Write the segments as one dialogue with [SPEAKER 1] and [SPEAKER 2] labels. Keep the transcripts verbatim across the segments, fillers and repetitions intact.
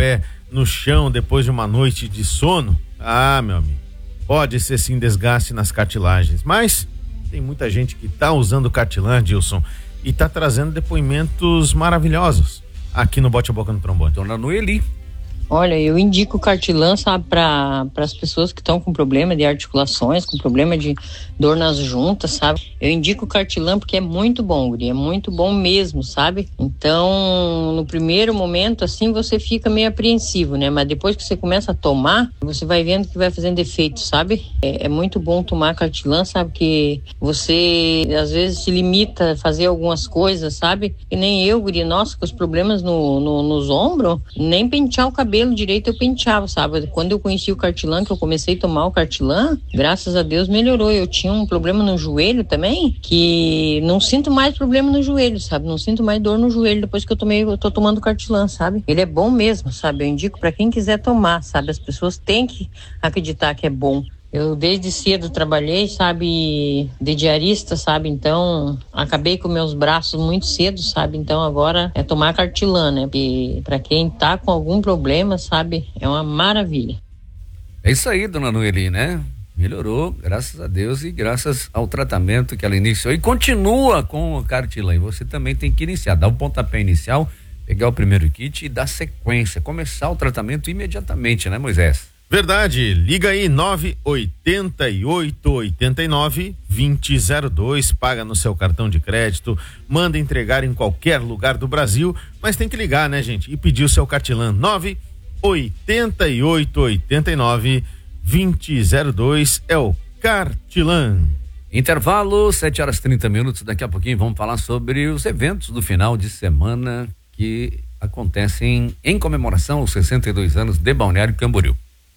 [SPEAKER 1] pé no chão depois de uma noite de sono, ah, meu amigo, pode ser sim desgaste nas cartilagens, mas tem muita gente que tá usando Cartilan, Dilson, e tá trazendo depoimentos maravilhosos aqui no Bote a Boca no Trombone.
[SPEAKER 2] Dona Noeli.
[SPEAKER 3] Olha, eu indico o Cartilan, sabe, para as pessoas que estão com problema de articulações, com problema de dor nas juntas, sabe? Eu indico o Cartilan porque é muito bom, guri, é muito bom mesmo, sabe? Então, no primeiro momento, assim, você fica meio apreensivo, né? Mas depois que você começa a tomar, você vai vendo que vai fazendo efeito, sabe? É, é muito bom tomar Cartilan, sabe? Que você, às vezes, se limita a fazer algumas coisas, sabe? E nem eu, guri, nossa, com os problemas no, no, nos ombros, nem pentear o cabelo direito eu penteava, sabe? Quando eu conheci o Cartilan, que eu comecei a tomar o Cartilan, graças a Deus melhorou. Eu tinha um problema no joelho também, que não sinto mais problema no joelho, sabe? Não sinto mais dor no joelho depois que eu tomei, eu tô tomando o Cartilan, sabe? Ele é bom mesmo, sabe? Eu indico pra quem quiser tomar, sabe? As pessoas têm que acreditar que é bom. Eu desde cedo trabalhei, sabe, de diarista, sabe, então acabei com meus braços muito cedo, sabe, então agora é tomar Cartilan, né, porque pra quem tá com algum problema, sabe, é uma maravilha.
[SPEAKER 2] É isso aí, dona Noeli, né? Melhorou, graças a Deus e graças ao tratamento que ela iniciou e continua com o Cartilan. E você também tem que iniciar, dar o pontapé inicial, pegar o primeiro kit e dar sequência, começar o tratamento imediatamente, né, Moisés?
[SPEAKER 1] Verdade, liga aí nove oito oito, oito nove, dois zero zero dois, paga no seu cartão de crédito, manda entregar em qualquer lugar do Brasil, mas tem que ligar, né, gente? E pedir o seu Cartilan, nove oito oito, oito nove, dois zero zero dois, é o Cartilan.
[SPEAKER 2] Intervalo, sete horas e trinta minutos, daqui a pouquinho vamos falar sobre os eventos do final de semana que acontecem em comemoração aos sessenta e dois anos de Balneário Camboriú.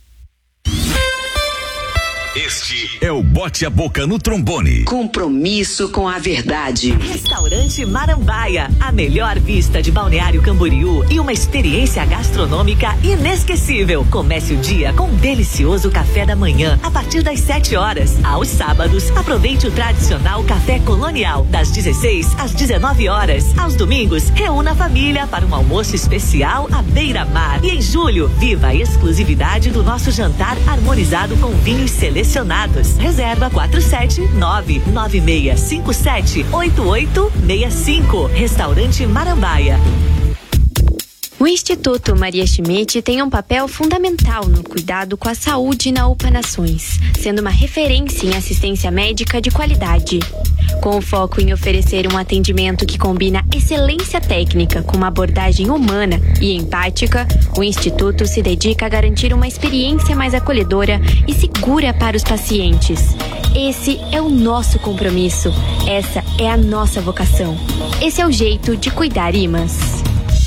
[SPEAKER 4] Este é o Bote a Boca no Trombone.
[SPEAKER 5] Compromisso com a verdade.
[SPEAKER 6] Restaurante Marambaia, a melhor vista de Balneário Camboriú e uma experiência gastronômica inesquecível. Comece o dia com um delicioso café da manhã a partir das sete horas. Aos sábados, aproveite o tradicional café colonial das dezesseis às dezenove horas. Aos domingos, reúna a família para um almoço especial à beira-mar. E em julho, viva a exclusividade do nosso jantar harmonizado com vinhos selecionados. Reserva quatro sete nove, nove seis cinco sete, oito oito seis cinco. Restaurante Marambaia.
[SPEAKER 7] O Instituto Maria Schmidt tem um papel fundamental no cuidado com a saúde na UPA Nações, sendo uma referência em assistência médica de qualidade. Com o foco em oferecer um atendimento que combina excelência técnica com uma abordagem humana e empática, o Instituto se dedica a garantir uma experiência mais acolhedora e segura para os pacientes. Esse é o nosso compromisso, essa é a nossa vocação. Esse é o jeito de cuidar imãs.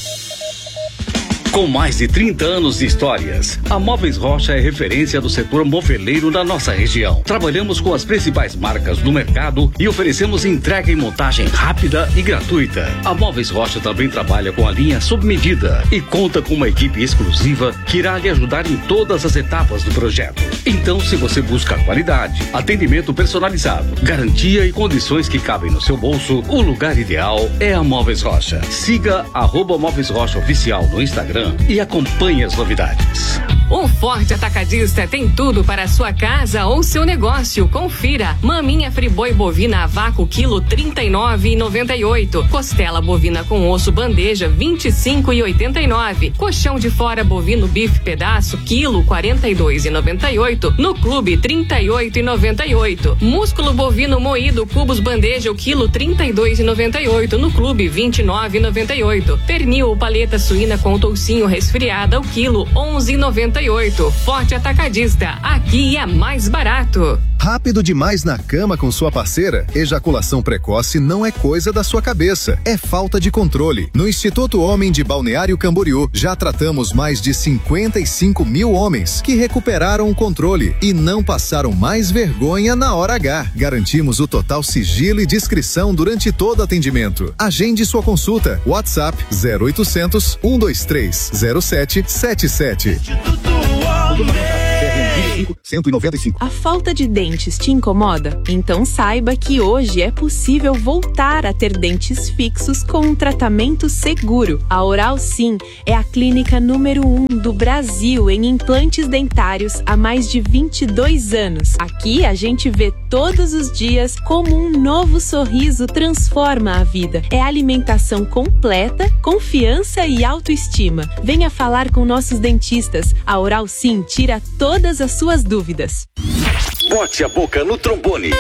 [SPEAKER 4] Com mais de trinta anos de histórias, a Móveis Rocha é referência do setor moveleiro na nossa região. Trabalhamos com as principais marcas do mercado e oferecemos entrega e montagem rápida e gratuita. A Móveis Rocha também trabalha com a linha sob medida e conta com uma equipe exclusiva que irá lhe ajudar em todas as etapas do projeto. Então, se você busca qualidade, atendimento personalizado, garantia e condições que cabem no seu bolso, o lugar ideal é a Móveis Rocha. Siga arroba Móveis Rocha Oficial no Instagram e acompanhe as novidades.
[SPEAKER 8] O Forte Atacadista tem tudo para a sua casa ou seu negócio. Confira: maminha friboi bovina a vácuo quilo trinta e nove reais e noventa e oito, costela bovina com osso bandeja vinte e cinco reais e oitenta e nove, colchão de fora bovino bife pedaço quilo quarenta e dois reais e noventa e oito, no clube trinta e oito reais e noventa e oito, músculo bovino moído cubos bandeja o quilo trinta e dois reais e noventa e oito, no clube vinte e nove reais e noventa e oito, pernil ou paleta suína com toucinho resfriada o quilo onze reais e noventa e oito. Forte Atacadista, aqui é mais barato.
[SPEAKER 9] Rápido demais na cama com sua parceira? Ejaculação precoce não é coisa da sua cabeça, é falta de controle. No Instituto Homem de Balneário Camboriú, já tratamos mais de cinquenta e cinco mil homens que recuperaram o controle e não passaram mais vergonha na hora H. Garantimos o total sigilo e discrição durante todo atendimento. Agende sua consulta. WhatsApp zero oitocentos, um dois três, zero sete sete sete. Instituto Homem. cinco, cento e noventa e cinco.
[SPEAKER 10] A falta de dentes te incomoda? Então saiba que hoje é possível voltar a ter dentes fixos com um tratamento seguro. A Oral Sim é a clínica número um do Brasil em implantes dentários há mais de vinte e dois anos. Aqui a gente vê todos os dias como um novo sorriso transforma a vida. É alimentação completa, confiança e autoestima. Venha falar com nossos dentistas. A Oral Sim tira todas as suas dúvidas.
[SPEAKER 4] Bote a boca no trombone.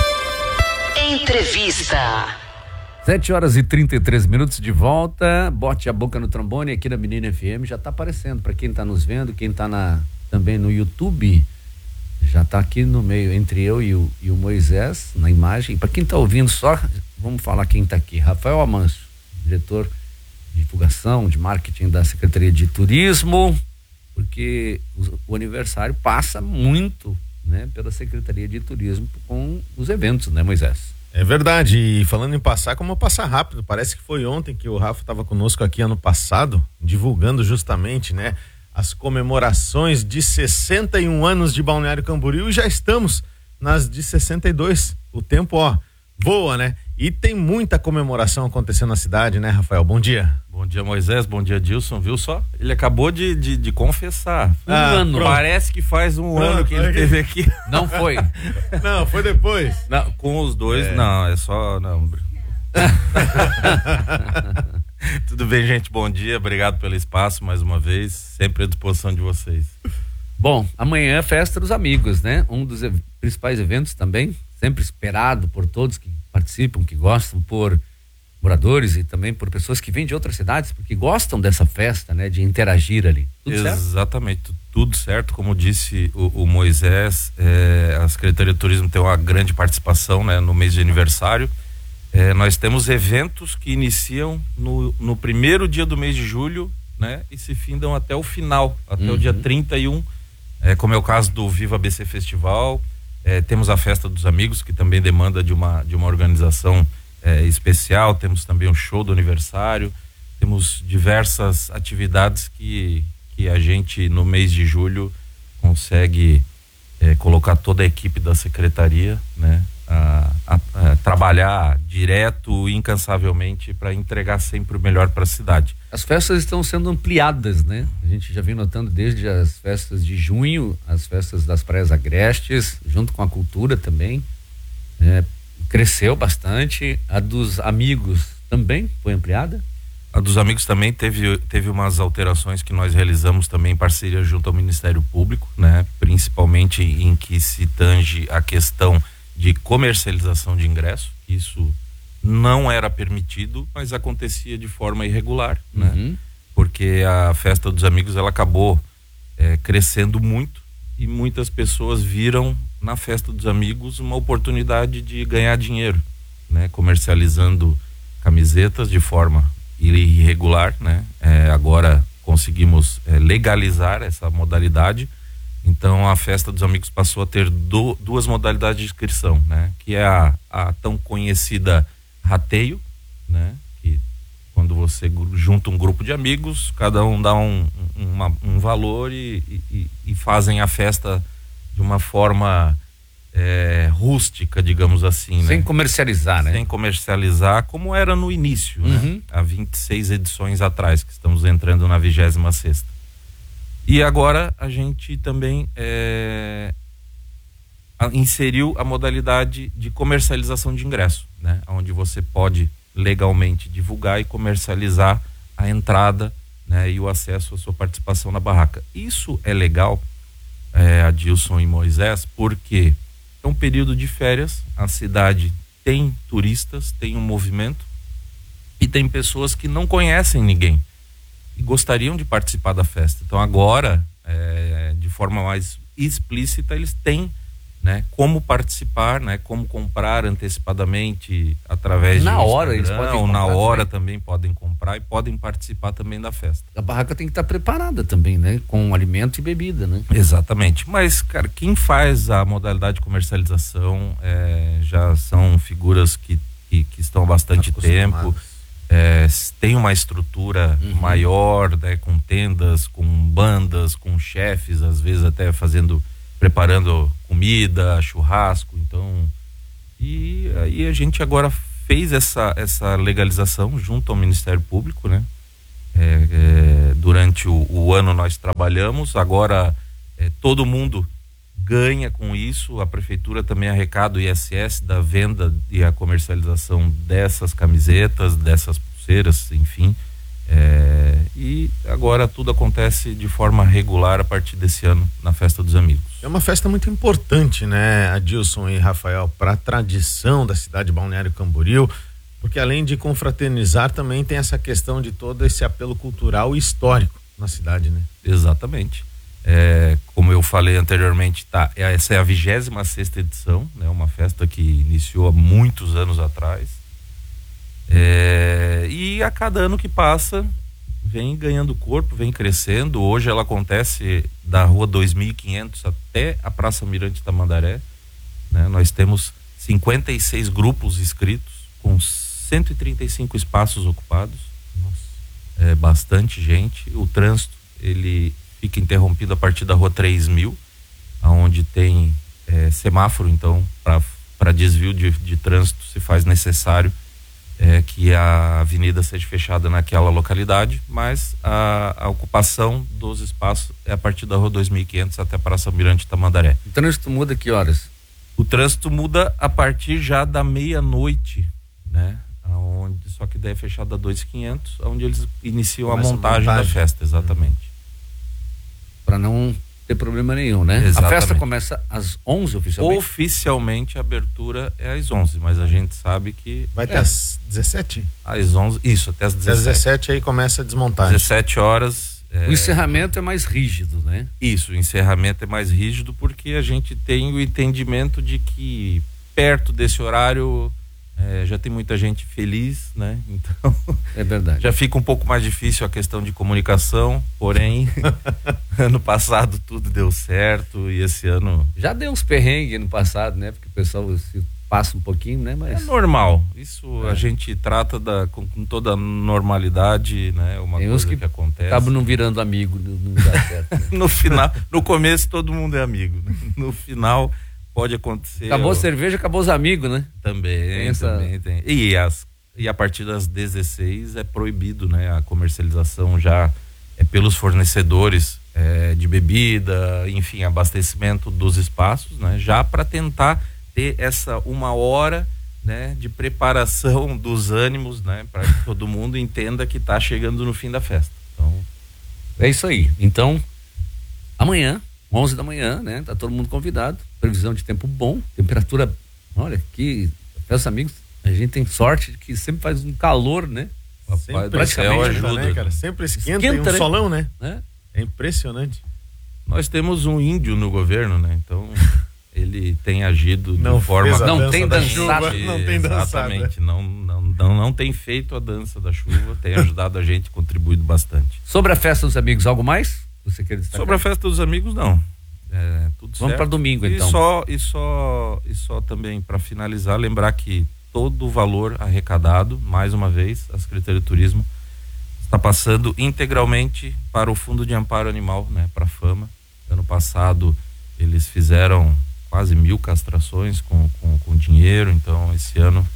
[SPEAKER 5] Entrevista.
[SPEAKER 2] sete horas e trinta e três minutos de volta. Bote a boca no trombone aqui na Menina F M. Já está aparecendo para quem está nos vendo, quem está na, também no YouTube. Já está aqui no meio, entre eu e o, e o Moisés, na imagem. Para quem está ouvindo só, vamos falar quem está aqui. Rafael Amâncio, diretor de divulgação, de marketing da Secretaria de Turismo, porque o, o aniversário passa muito, né, pela Secretaria de Turismo com os eventos, né, Moisés?
[SPEAKER 1] É verdade, e falando em passar, como passar rápido, parece que foi ontem que o Rafa estava conosco aqui ano passado, divulgando justamente, né, as comemorações de sessenta e um anos de Balneário Camboriú, e já estamos nas de sessenta e dois. O tempo, ó, voa, né? E tem muita comemoração acontecendo na cidade, né, Rafael? Bom dia.
[SPEAKER 11] Bom dia, Moisés. Bom dia, Dilson. Viu só? Ele acabou de, de, de confessar. Um ah, ano. Pronto. Parece que faz um pronto, ano que ele esteve aqui.
[SPEAKER 2] Não foi.
[SPEAKER 1] Não, foi depois.
[SPEAKER 11] Não, com os dois, é. não. É só... Não. Tudo bem, gente? Bom dia. Obrigado pelo espaço mais uma vez. Sempre à disposição de vocês.
[SPEAKER 2] Bom, amanhã é Festa dos Amigos, né? Um dos ev- principais eventos também, sempre esperado por todos que participam, que gostam, por moradores e também por pessoas que vêm de outras cidades, porque gostam dessa festa, né? De interagir ali.
[SPEAKER 11] Tudo Exatamente, certo? Tudo certo. Como disse o, o Moisés, é, a Secretaria de Turismo tem uma grande participação, né, no mês de aniversário. É, nós temos eventos que iniciam no, no primeiro dia do mês de julho, né, e se findam até o final, até uhum. o dia trinta e um, é, como é o caso do Viva B C Festival. É, temos a Festa dos Amigos, que também demanda de uma, de uma organização é, especial. Temos também o show do aniversário. Temos diversas atividades que, que a gente, no mês de julho, consegue é, colocar toda a equipe da secretaria, né, a, a, a trabalhar direto e incansavelmente para entregar sempre o melhor para a cidade.
[SPEAKER 2] As festas estão sendo ampliadas, né? A gente já vem notando desde as festas de junho, as festas das praias agrestes, junto com a cultura também, é, cresceu bastante. A dos amigos também foi ampliada?
[SPEAKER 11] A dos amigos também teve, teve umas alterações que nós realizamos também em parceria junto ao Ministério Público, né? Principalmente em que se tange a questão de comercialização de ingresso. Isso não era permitido, mas acontecia de forma irregular, uhum. né? Porque a Festa dos Amigos, ela acabou é, crescendo muito, e muitas pessoas viram na Festa dos Amigos uma oportunidade de ganhar dinheiro, né? Comercializando camisetas de forma irregular, né? É, agora conseguimos é, legalizar essa modalidade. Então a Festa dos Amigos passou a ter do, duas modalidades de inscrição, né? Que é a, a tão conhecida rateio, né? Que quando você junta um grupo de amigos, cada um dá um, uma, um valor e, e, e fazem a festa de uma forma é, rústica, digamos assim,
[SPEAKER 2] sem
[SPEAKER 11] né?
[SPEAKER 2] comercializar, né?
[SPEAKER 11] Sem comercializar, como era no início, uhum. né? Há vinte e seis edições atrás, que estamos entrando na vigésima sexta. E agora a gente também é, a, inseriu a modalidade de comercialização de ingresso, né? Onde você pode legalmente divulgar e comercializar a entrada, né? E o acesso à sua participação na barraca. Isso é legal, é, Adilson e Moisés, porque é um período de férias, a cidade tem turistas, tem um movimento e tem pessoas que não conhecem ninguém e gostariam de participar da festa. Então agora, é, de forma mais explícita, eles têm, né, como participar, né, como comprar antecipadamente através
[SPEAKER 2] na
[SPEAKER 11] de
[SPEAKER 2] hora eles podem
[SPEAKER 11] ou
[SPEAKER 2] comprar
[SPEAKER 11] na hora
[SPEAKER 2] também.
[SPEAKER 11] também podem comprar e podem participar também da festa.
[SPEAKER 2] A barraca tem que estar preparada também, né, com alimento e bebida, né?
[SPEAKER 11] Exatamente. Mas, cara, quem faz a modalidade de comercialização é, já são figuras que, que, que estão há bastante tempo. É, tem uma estrutura uhum. maior, né, com tendas, com bandas, com chefes, às vezes até fazendo preparando comida, churrasco, então, e aí a gente agora fez essa, essa legalização junto ao Ministério Público, né? É, é, durante o, o ano nós trabalhamos, agora é, todo mundo ganha com isso, a prefeitura também arrecada o I S S da venda e a comercialização dessas camisetas, dessas pulseiras, enfim, é, e agora tudo acontece de forma regular a partir desse ano na Festa dos Amigos.
[SPEAKER 1] É uma festa muito importante, né, Adilson e Rafael, para a tradição da cidade de Balneário Camboriú, porque além de confraternizar, também tem essa questão de todo esse apelo cultural e histórico na cidade, né?
[SPEAKER 11] Exatamente. É, como eu falei anteriormente, tá, essa é a vigésima sexta edição, né? Uma festa que iniciou há muitos anos atrás. É, e a cada ano que passa, vem ganhando corpo, vem crescendo. Hoje ela acontece da rua dois mil e quinhentos até a Praça Mirante Tamandaré, né? Nós temos cinquenta e seis grupos inscritos, com cento e trinta e cinco espaços ocupados. Nossa. É bastante gente. O trânsito, ele fica interrompido a partir da rua três mil, onde tem é, semáforo, então para desvio de, de trânsito se faz necessário é, que a avenida seja fechada naquela localidade, mas a, a ocupação dos espaços é a partir da rua dois mil e quinhentos até a Praça Mirante Tamandaré.
[SPEAKER 2] O trânsito muda que horas?
[SPEAKER 11] O trânsito muda a partir já da meia-noite, né? Aonde, só que daí é fechada a dois mil e quinhentos, onde eles iniciam a montagem, a montagem da festa, exatamente.
[SPEAKER 2] Para não ter problema nenhum, né?
[SPEAKER 11] Exatamente.
[SPEAKER 2] A festa começa às onze oficialmente?
[SPEAKER 11] Oficialmente a abertura é às onze, mas a gente sabe que...
[SPEAKER 1] Vai até
[SPEAKER 11] é.
[SPEAKER 1] às dezessete?
[SPEAKER 11] Às onze, isso, até às dezessete.
[SPEAKER 1] Às dezessete aí começa a desmontagem.
[SPEAKER 11] dezessete horas...
[SPEAKER 2] É... O encerramento é mais rígido, né?
[SPEAKER 11] Isso, o encerramento é mais rígido porque a gente tem o entendimento de que perto desse horário... É, já tem muita gente feliz, né? Então
[SPEAKER 2] é verdade.
[SPEAKER 11] Já fica um pouco mais difícil a questão de comunicação, porém ano passado tudo deu certo e esse ano
[SPEAKER 2] já deu uns perrengues no passado, né? Porque o pessoal se passa um pouquinho, né? Mas
[SPEAKER 11] é normal. Isso é. A gente trata da, com, com toda a normalidade, né? Uma
[SPEAKER 2] tem
[SPEAKER 11] coisa
[SPEAKER 2] que,
[SPEAKER 11] que acontece.
[SPEAKER 2] Acabam não virando amigo, não, não dá certo. Né?
[SPEAKER 11] No final, no começo todo mundo é amigo, né? No final pode acontecer.
[SPEAKER 2] Acabou
[SPEAKER 11] ó,
[SPEAKER 2] a cerveja, acabou os amigos, né?
[SPEAKER 11] Também, tem essa... também tem. E, as, e a partir das dezesseis é proibido, né? A comercialização já é pelos fornecedores é, de bebida, enfim, abastecimento dos espaços, né? Já para tentar ter essa uma hora, né? De preparação dos ânimos, né? Para que todo mundo entenda que está chegando no fim da festa. Então,
[SPEAKER 2] é isso aí. Então, amanhã, onze da manhã, né? Tá todo mundo convidado. Previsão de tempo bom, temperatura, olha, aqui, meus amigos, a gente tem sorte de que sempre faz um calor, né?
[SPEAKER 1] Sempre praticamente ajuda, né, cara? Sempre esquenta, esquenta e um né? solão, né? É? É impressionante.
[SPEAKER 11] Nós temos um índio no governo, né? Então, ele tem agido
[SPEAKER 1] não
[SPEAKER 11] de forma...
[SPEAKER 2] Não tem dançado.
[SPEAKER 1] Não tem dançado.
[SPEAKER 11] Exatamente, não, não, não, não tem feito a dança da chuva, tem ajudado a gente, contribuído bastante.
[SPEAKER 2] Sobre a festa dos amigos, algo mais? Você quer destacar?
[SPEAKER 11] Sobre a festa dos amigos, não. É, tudo
[SPEAKER 2] Vamos para domingo, então.
[SPEAKER 11] E só, e só, e só também para finalizar, lembrar que todo o valor arrecadado, mais uma vez, a Secretaria de Turismo está passando integralmente para o Fundo de Amparo Animal, né, para a Fama. Ano passado eles fizeram quase mil castrações com, com, com dinheiro, então esse ano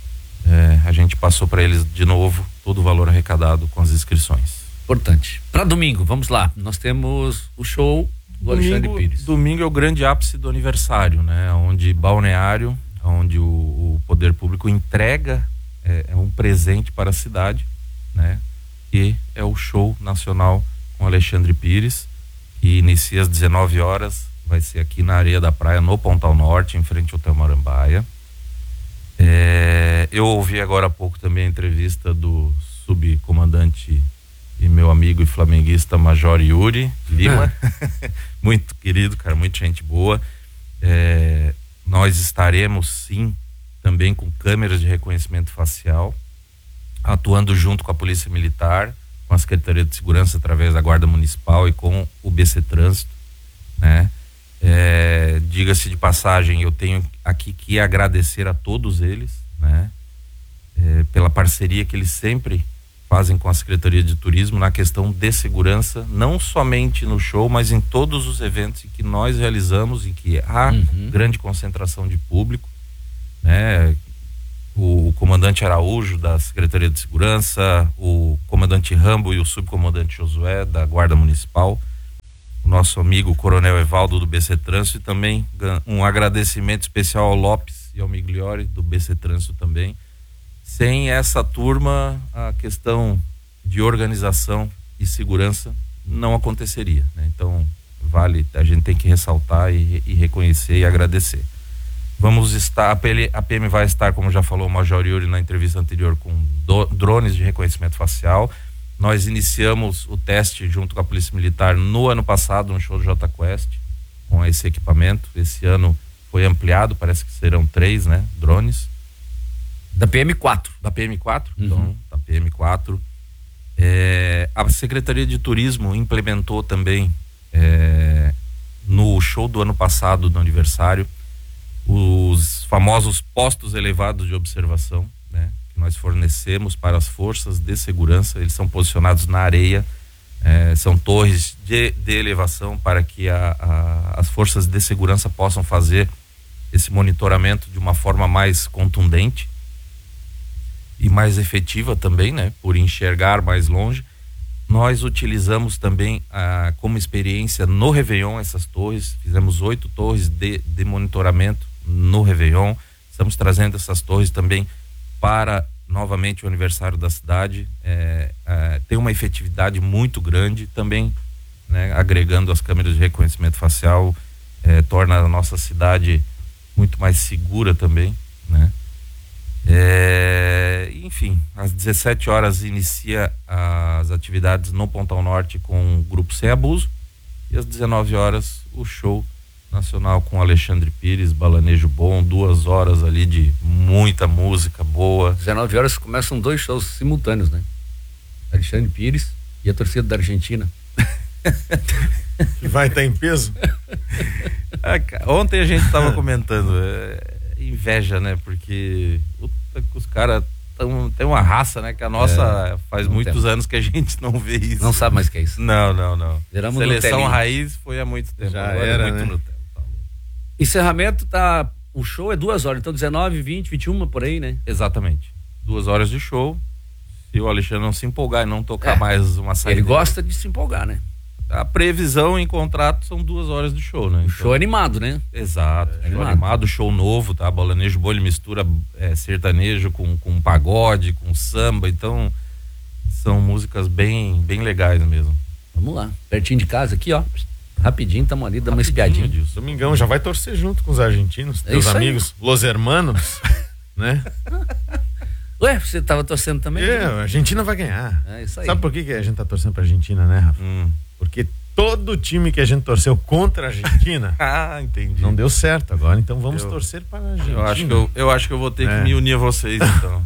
[SPEAKER 11] é, a gente passou para eles de novo todo o valor arrecadado com as inscrições.
[SPEAKER 2] Importante. Para domingo, vamos lá. Nós temos o show do Alexandre
[SPEAKER 11] domingo,
[SPEAKER 2] Pires.
[SPEAKER 11] Domingo é o grande ápice do aniversário, né? Onde Balneário, onde o, o poder público entrega é, é um presente para a cidade, né? E é o show nacional com Alexandre Pires, que inicia às dezenove horas, vai ser aqui na areia da praia, no Pontal Norte, em frente ao Hotel Marambaia. É, eu ouvi agora há pouco também a entrevista do subcomandante e meu amigo e flamenguista Major Yuri Lima, muito querido, cara, muita gente boa. É, nós estaremos sim também com câmeras de reconhecimento facial, atuando junto com a Polícia Militar, com a Secretaria de Segurança através da Guarda Municipal e com o B C Trânsito, né? É, diga-se de passagem, eu tenho aqui que agradecer a todos eles, né? É, pela parceria que eles sempre fazem com a Secretaria de Turismo na questão de segurança, não somente no show, mas em todos os eventos que nós realizamos, em que há uhum. grande concentração de público, né? O, o comandante Araújo da Secretaria de Segurança, o comandante Rambo e o subcomandante Josué da Guarda Municipal, o nosso amigo Coronel Evaldo do B C Trânsito, e também um agradecimento especial ao Lopes e ao Migliori do B C Trânsito também. Sem essa turma, a questão de organização e segurança não aconteceria, né? Então, vale, a gente tem que ressaltar e, e reconhecer e agradecer. Vamos estar, a P M vai estar, como já falou o Major Yuri na entrevista anterior, com do, drones de reconhecimento facial. Nós iniciamos o teste junto com a Polícia Militar no ano passado, no show do J Quest, com esse equipamento. Esse ano foi ampliado, parece que serão três, né, drones.
[SPEAKER 2] Da P M quatro.
[SPEAKER 11] Da P M quatro, uhum. Então, da P M quatro. É, a Secretaria de Turismo implementou também, é, no show do ano passado, do aniversário, os famosos postos elevados de observação, né, que nós fornecemos para as forças de segurança. Eles são posicionados na areia, é, são torres de, de elevação para que a, a, as forças de segurança possam fazer esse monitoramento de uma forma mais contundente e mais efetiva também, né, por enxergar mais longe. Nós utilizamos também ah, como experiência no Réveillon essas torres, fizemos oito torres de, de monitoramento no Réveillon. Estamos trazendo essas torres também para novamente o aniversário da cidade. É, é, tem uma efetividade muito grande também, né, agregando as câmeras de reconhecimento facial, é, torna a nossa cidade muito mais segura também, né? É, enfim, às dezessete horas inicia as atividades no Pontão Norte com o Grupo Sem Abuso, e às dezenove horas o show nacional com Alexandre Pires, Balanejo Bom, duas horas ali de muita música boa.
[SPEAKER 2] dezenove horas começam dois shows simultâneos, né? Alexandre Pires e a torcida da Argentina.
[SPEAKER 1] Vai estar em peso?
[SPEAKER 11] Ah, ontem a gente estava comentando, é, inveja, né? Porque os caras tem uma raça, né? Que a nossa é, faz muitos tempo. anos que a gente não vê isso.
[SPEAKER 2] Não sabe mais o que é isso.
[SPEAKER 11] Não, não, não.
[SPEAKER 2] Viramos
[SPEAKER 11] Seleção raiz foi há muito tempo.
[SPEAKER 1] Já Agora era, é muito né? no tempo.
[SPEAKER 2] Tá. Encerramento tá. O show é duas horas, então dezenove, vinte, vinte e uma por aí, né?
[SPEAKER 11] Exatamente. Duas horas de show. Se o Alexandre não se empolgar e não tocar é. mais uma saída.
[SPEAKER 2] Ele gosta de se empolgar, né?
[SPEAKER 11] A previsão em contrato são duas horas de show, né?
[SPEAKER 2] O então, show animado, né?
[SPEAKER 11] Exato. É, show animado. animado, show novo, tá? Balanejo Bom, ele mistura é, sertanejo com, com pagode, com samba, então são músicas bem, bem legais mesmo.
[SPEAKER 2] Vamos lá, pertinho de casa aqui, ó. Rapidinho, tamo ali, dando uma espiadinha.
[SPEAKER 1] Disso. Domingão, já vai torcer junto com os argentinos, é teus amigos, aí. Los Hermanos, né?
[SPEAKER 2] Ué, você tava torcendo também?
[SPEAKER 1] É, a Argentina vai ganhar.
[SPEAKER 2] É isso aí.
[SPEAKER 1] Sabe por que, que a gente tá torcendo pra Argentina, né, Rafa? Hum. Porque todo time que a gente torceu contra a Argentina
[SPEAKER 11] ah, entendi.
[SPEAKER 1] não deu certo agora, então vamos eu, torcer para a Argentina.
[SPEAKER 11] Eu acho que eu, eu, acho que eu vou ter é. que me unir a vocês, então.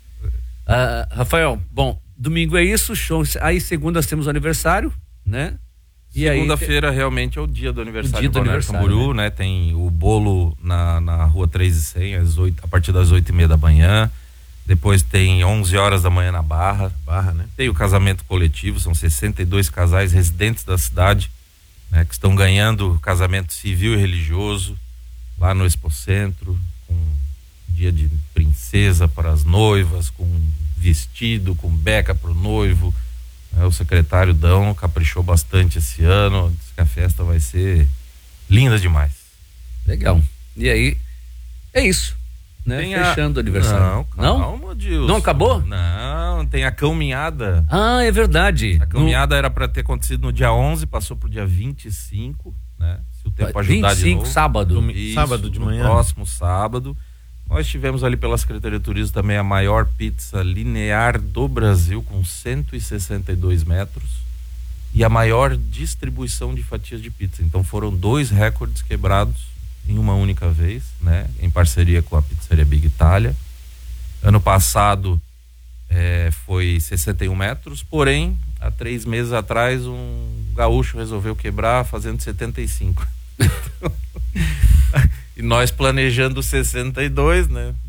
[SPEAKER 2] uh, Rafael, bom, domingo é isso, show. Aí segunda nós temos o aniversário, né?
[SPEAKER 11] Segunda-feira te... realmente é o dia do aniversário do Balneário Camboriú, né?
[SPEAKER 2] né?
[SPEAKER 11] Tem o bolo na, na rua três e cem, às oito, a partir das oito e meia da manhã. Depois tem onze horas da manhã na Barra.
[SPEAKER 1] Barra, né?
[SPEAKER 11] Tem o casamento coletivo, são sessenta e dois casais residentes da cidade, né, que estão ganhando casamento civil e religioso lá no Expocentro, com dia de princesa para as noivas, com vestido, com beca para o noivo. É, o secretário Dão caprichou bastante esse ano, diz que a festa vai ser linda demais.
[SPEAKER 2] Legal. E aí, é isso. Né?
[SPEAKER 11] Tem
[SPEAKER 2] Fechando
[SPEAKER 11] a...
[SPEAKER 2] o aniversário.
[SPEAKER 11] Não, calma,
[SPEAKER 2] não?
[SPEAKER 11] Dilson.
[SPEAKER 2] Não acabou?
[SPEAKER 11] Não, tem a caminhada.
[SPEAKER 2] Ah, é verdade.
[SPEAKER 11] A caminhada no... era para ter acontecido no dia onze, passou pro dia vinte e cinco, né? Se o tempo ajudar
[SPEAKER 2] vinte e cinco,
[SPEAKER 11] de novo.
[SPEAKER 2] sábado.
[SPEAKER 11] Isso,
[SPEAKER 1] sábado de manhã.
[SPEAKER 11] Próximo sábado. Nós tivemos ali pela Secretaria de Turismo também a maior pizza linear do Brasil, com cento e sessenta e dois metros. E a maior distribuição de fatias de pizza. Então foram dois recordes quebrados em uma única vez, né? Em parceria com a pizzaria Big Itália. Ano passado é, foi sessenta e um metros, porém, há três meses atrás, um gaúcho resolveu quebrar fazendo setenta e cinco. E nós planejando sessenta e dois, né?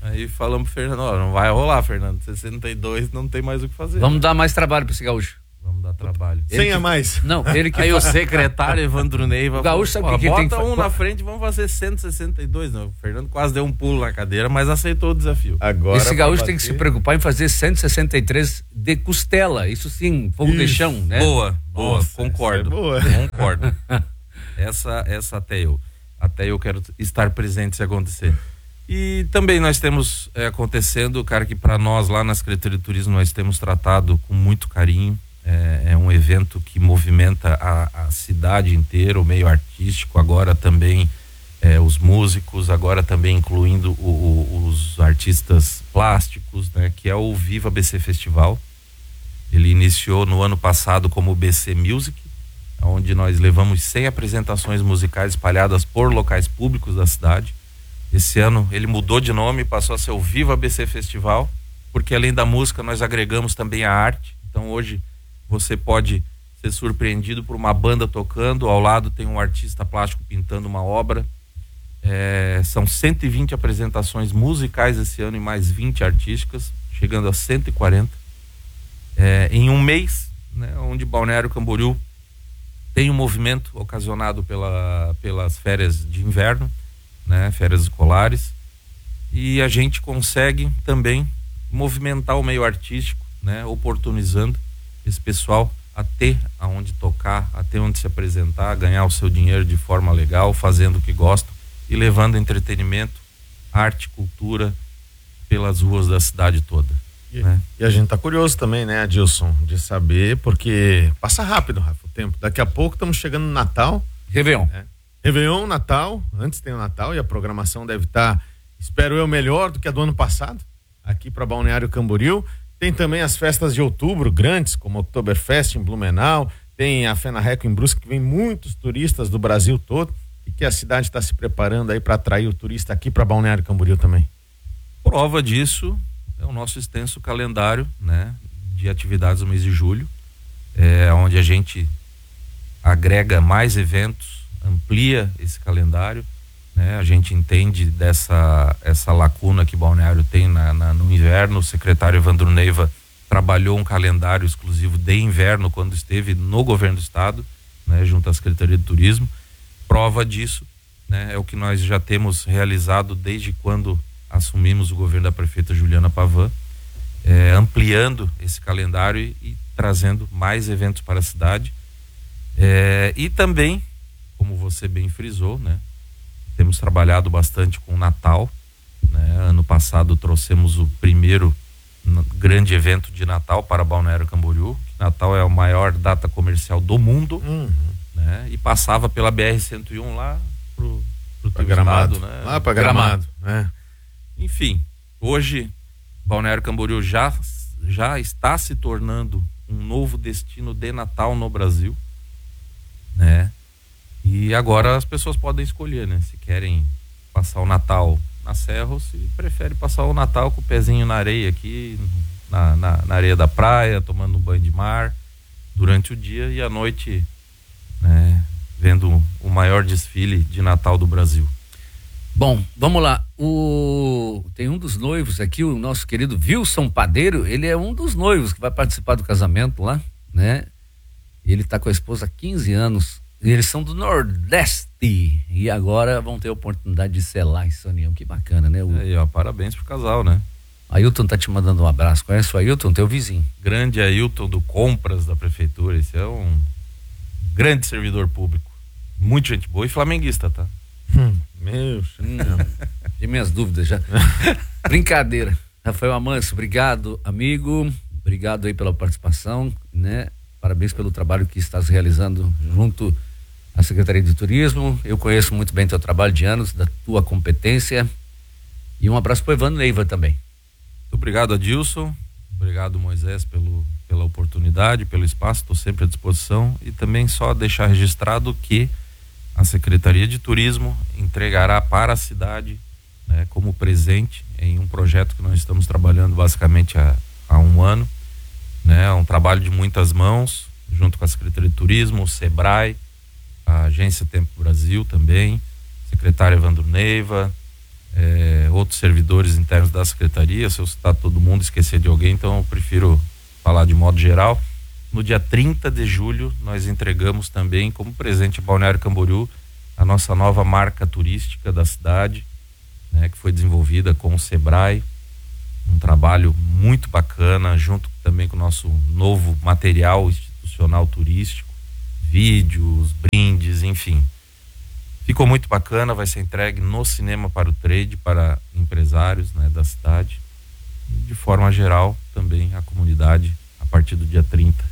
[SPEAKER 11] Aí falamos pro Fernando, ó, não vai rolar, Fernando, sessenta e dois não tem mais o que fazer.
[SPEAKER 2] Vamos dar mais trabalho pra esse gaúcho.
[SPEAKER 11] Vamos dar trabalho.
[SPEAKER 1] Sem
[SPEAKER 2] que...
[SPEAKER 1] a mais.
[SPEAKER 2] Não, ele que...
[SPEAKER 11] Aí o secretário Evandro Neiva
[SPEAKER 2] o gaúcho sabe
[SPEAKER 11] falou,
[SPEAKER 2] que, que
[SPEAKER 11] bota
[SPEAKER 2] tem que...
[SPEAKER 11] um na frente, vamos fazer cento e sessenta e dois. Não, o Fernando quase deu um pulo na cadeira, mas aceitou o desafio.
[SPEAKER 1] Agora,
[SPEAKER 2] esse gaúcho
[SPEAKER 1] bater...
[SPEAKER 2] tem que se preocupar em fazer cento e sessenta e três de costela. Isso sim, fogo de chão, né?
[SPEAKER 11] Boa, boa,
[SPEAKER 1] Nossa,
[SPEAKER 11] concordo.
[SPEAKER 1] É boa.
[SPEAKER 11] Concordo. essa, essa até eu. Até eu quero estar presente se acontecer. E também nós temos é, acontecendo, cara, que para nós lá na Secretaria de Turismo nós temos tratado com muito carinho. É, é um evento que movimenta a, a cidade inteira, o meio artístico, agora também é, os músicos, agora também incluindo o, o, os artistas plásticos, né? Que é o Viva B C Festival. Ele iniciou no ano passado como B C Music, onde nós levamos cem apresentações musicais espalhadas por locais públicos da cidade. Esse ano ele mudou de nome, passou a ser o Viva B C Festival, porque além da música nós agregamos também a arte. Então hoje você pode ser surpreendido por uma banda tocando, ao lado tem um artista plástico pintando uma obra. É, são cento e vinte apresentações musicais esse ano e mais vinte artísticas, chegando a cento e quarenta. É, em um mês, né, onde Balneário Camboriú tem um movimento ocasionado pela, pelas férias de inverno, né, férias escolares, e a gente consegue também movimentar o meio artístico, né, oportunizando esse pessoal a ter aonde tocar, a ter onde se apresentar, ganhar o seu dinheiro de forma legal, fazendo o que gostam e levando entretenimento, arte, cultura pelas ruas da cidade toda.
[SPEAKER 1] E,
[SPEAKER 11] né?
[SPEAKER 1] e a gente tá curioso também, né, Adilson, de saber, porque passa rápido, Rafa, o tempo. Daqui a pouco estamos chegando no Natal.
[SPEAKER 2] Réveillon.
[SPEAKER 1] Né? Réveillon, Natal, antes tem o Natal e a programação deve estar, tá, espero eu, melhor do que a do ano passado, aqui para Balneário Camboriú. Tem também as festas de outubro grandes, como o Oktoberfest em Blumenau, tem a Fenarreco em Brusque, que vem muitos turistas do Brasil todo, e que a cidade está se preparando aí para atrair o turista aqui para Balneário Camboriú também.
[SPEAKER 11] Prova disso é o nosso extenso calendário, né, de atividades no mês de julho, é, onde a gente agrega mais eventos, amplia esse calendário, né, a gente entende dessa essa lacuna que Balneário tem na, na, no inverno. O secretário Evandro Neiva trabalhou um calendário exclusivo de inverno quando esteve no governo do estado, né, junto à Secretaria de Turismo. Prova disso, né, é o que nós já temos realizado desde quando assumimos o governo da prefeita Juliana Pavan, é, ampliando esse calendário e, e trazendo mais eventos para a cidade. É, e também, como você bem frisou, né, temos trabalhado bastante com o Natal, né? Ano passado trouxemos o primeiro grande evento de Natal para Balneário Camboriú. Natal é a maior data comercial do mundo,
[SPEAKER 1] uhum.
[SPEAKER 11] né? E passava pela B R cento e um lá pro, pro
[SPEAKER 1] pra Gramado,
[SPEAKER 11] estado, né?
[SPEAKER 1] Lá para Gramado, Gramado. É.
[SPEAKER 11] Enfim, hoje Balneário Camboriú já, já está se tornando um novo destino de Natal no Brasil, né? E agora as pessoas podem escolher, né? Se querem passar o Natal na serra ou se prefere passar o Natal com o pezinho na areia aqui, na, na, na areia da praia, tomando um banho de mar durante o dia e à noite, né, vendo o maior desfile de Natal do Brasil.
[SPEAKER 2] Bom, vamos lá. O... Tem um dos noivos aqui, o nosso querido Wilson Padeiro, ele é um dos noivos que vai participar do casamento lá, né? Ele tá com a esposa há quinze anos. Eles são do Nordeste e agora vão ter a oportunidade de selar essa união. Que bacana, né? O...
[SPEAKER 11] Aí, ó, parabéns pro casal, né?
[SPEAKER 2] Ailton tá te mandando um abraço. Conhece o Ailton, teu vizinho?
[SPEAKER 11] Grande Ailton do Compras da Prefeitura. Esse é um grande servidor público. Muito gente boa e flamenguista, tá?
[SPEAKER 1] Hum, meu,
[SPEAKER 2] hum, tem minhas dúvidas já. Brincadeira. Rafael Amâncio, obrigado, amigo. Obrigado aí pela participação, né? Parabéns pelo trabalho que estás realizando junto à Secretaria de Turismo. Eu conheço muito bem teu trabalho de anos, da tua competência. E um abraço para o Evandro Neiva também.
[SPEAKER 11] Muito obrigado, Adilson. Obrigado, Moisés, pelo, pela oportunidade, pelo espaço. Estou sempre à disposição. E também só deixar registrado que a Secretaria de Turismo entregará para a cidade, né, como presente em um projeto que nós estamos trabalhando basicamente há, há um ano. Né, um trabalho de muitas mãos, junto com a Secretaria de Turismo, o Sebrae, a Agência Tempo Brasil também, secretário Evandro Neiva, é, outros servidores internos da secretaria. Se eu citar todo mundo, esquecer de alguém, então eu prefiro falar de modo geral. No dia trinta de julho, nós entregamos também, como presente a Balneário Camboriú, a nossa nova marca turística da cidade, né, que foi desenvolvida com o Sebrae, um trabalho muito bacana, junto também com o nosso novo material institucional turístico, vídeos, brindes, enfim. Ficou muito bacana, vai ser entregue no Cinema para o Trade, para empresários, né, da cidade. E de forma geral, também a comunidade, a partir do dia trinta,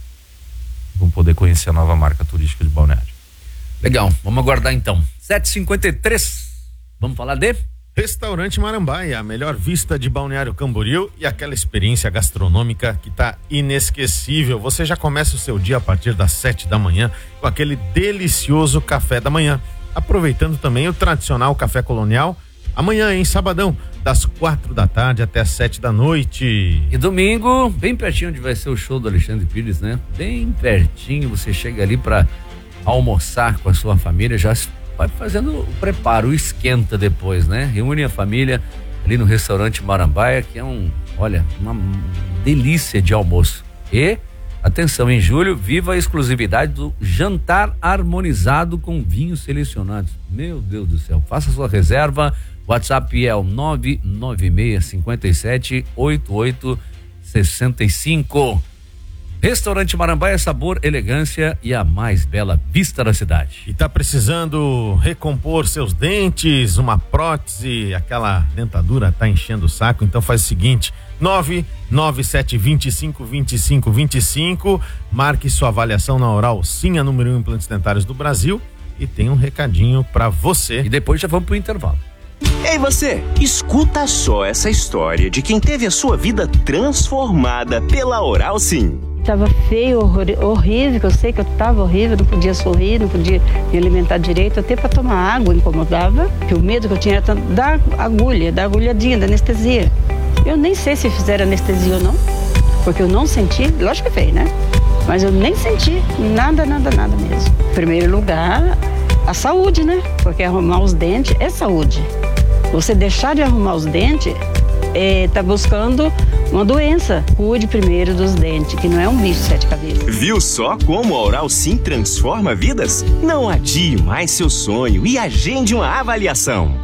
[SPEAKER 11] vão poder conhecer a nova marca turística de Balneário.
[SPEAKER 2] Legal, vamos aguardar então. sete e cinquenta e três, vamos falar de...
[SPEAKER 1] Restaurante Marambaia, a melhor vista de Balneário Camboriú e aquela experiência gastronômica que tá inesquecível. Você já começa o seu dia a partir das sete da manhã com aquele delicioso café da manhã. Aproveitando também o tradicional café colonial, amanhã em sabadão, das quatro da tarde até as sete da noite.
[SPEAKER 2] E domingo, bem pertinho onde vai ser o show do Alexandre Pires, né? Bem pertinho, você chega ali para almoçar com a sua família, já vai fazendo o preparo, o esquenta depois, né? Reúne a família ali no restaurante Marambaia, que é um, olha, uma delícia de almoço. E, atenção, em julho, viva a exclusividade do jantar harmonizado com vinhos selecionados. Meu Deus do céu, faça sua reserva, o WhatsApp é o nove nove seis cinco sete oito oito seis cinco. Restaurante Marambaia, sabor, elegância e a mais bela vista da cidade.
[SPEAKER 1] E tá precisando recompor seus dentes, uma prótese, aquela dentadura tá enchendo o saco, então faz o seguinte, nove nove sete dois cinco dois cinco dois cinco, marque sua avaliação na Oral Sim, a número um implantes dentários do Brasil, e tem um recadinho pra você.
[SPEAKER 2] E depois já vamos pro intervalo.
[SPEAKER 12] Ei você, escuta só essa história de quem teve a sua vida transformada pela Oral Sim.
[SPEAKER 13] Tava feio, horror, horrível, eu sei que eu tava horrível, não podia sorrir, não podia me alimentar direito, até para tomar água incomodava, que o medo que eu tinha era tanto da agulha, da agulhadinha, da anestesia. Eu nem sei se fizeram anestesia ou não, porque eu não senti, lógico que fez, né? Mas eu nem senti nada, nada, nada mesmo. Em primeiro lugar, a saúde, né? Porque arrumar os dentes é saúde. Você deixar de arrumar os dentes, é, tá buscando uma doença. Cuide primeiro dos dentes, que não é um bicho de sete cabeças.
[SPEAKER 12] Viu só como a Oral Sim transforma vidas? Não adie mais seu sonho e agende uma avaliação.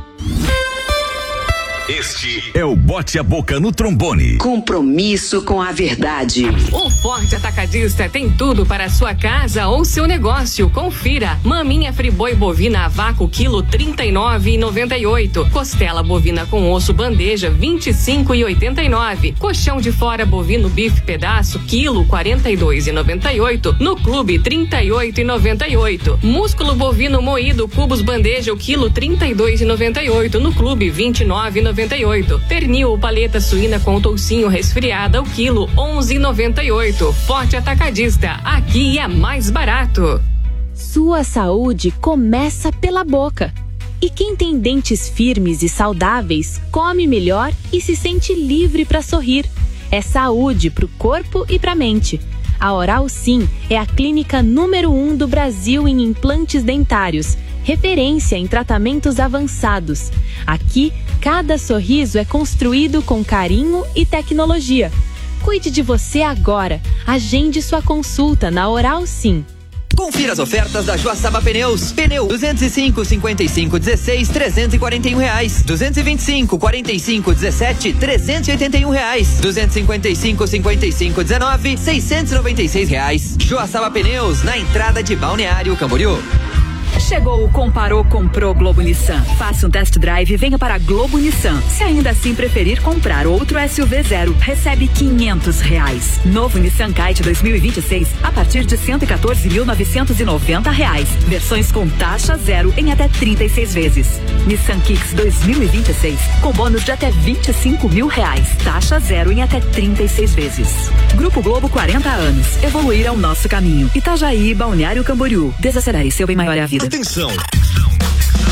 [SPEAKER 14] Este é o Bote a Boca no Trombone.
[SPEAKER 5] Compromisso com a verdade.
[SPEAKER 8] O Forte Atacadista tem tudo para a sua casa ou seu negócio. Confira. Maminha friboi bovina a vácuo, quilo trinta e nove e noventa e oito. Costela bovina com osso bandeja, vinte e cinco e oitenta e nove. Colchão de fora bovino bife pedaço, quilo quarenta e dois e noventa e oito. No clube, trinta e oito e noventa e oito. Músculo bovino moído, cubos bandeja, o quilo trinta e dois e noventa e oito. No clube, vinte e nove e noventa e oito. Pernil ou paleta suína com toucinho resfriada, o quilo onze e noventa e oito. Forte Atacadista, aqui é mais barato.
[SPEAKER 15] Sua saúde começa pela boca. E quem tem dentes firmes e saudáveis, come melhor e se sente livre para sorrir. É saúde pro corpo e pra mente. A Oral Sim é a clínica número um do Brasil em implantes dentários, referência em tratamentos avançados. Aqui, cada sorriso é construído com carinho e tecnologia. Cuide de você agora. Agende sua consulta na Oral Sim.
[SPEAKER 16] Confira as ofertas da Joaçaba Pneus. Pneu duzentos e cinco, cinquenta e cinco, dezesseis, trezentos e quarenta e um reais. duzentos e vinte e cinco, quarenta e cinco, dezessete, trezentos e oitenta e um reais. duzentos e cinquenta e cinco, cinquenta e cinco, dezenove, seiscentos e noventa e seis reais. Joaçaba Pneus, na entrada de Balneário Camboriú.
[SPEAKER 17] Chegou o Comparou, Comprou Globo Nissan. Faça um test drive e venha para a Globo Nissan. Se ainda assim preferir comprar outro S U V zero, recebe quinhentos reais. Novo Nissan Kite dois mil e vinte e seis a partir de cento e quatorze mil novecentos e noventa reais. Versões com taxa zero em até trinta e seis vezes. Nissan Kicks dois mil e vinte e seis com bônus de até vinte e cinco mil reais. Taxa zero em até trinta e seis vezes. Grupo Globo, quarenta anos. Evoluir ao nosso caminho. Itajaí, Balneário Camboriú. Desacelere, seu bem maior é a vida.
[SPEAKER 14] Atenção!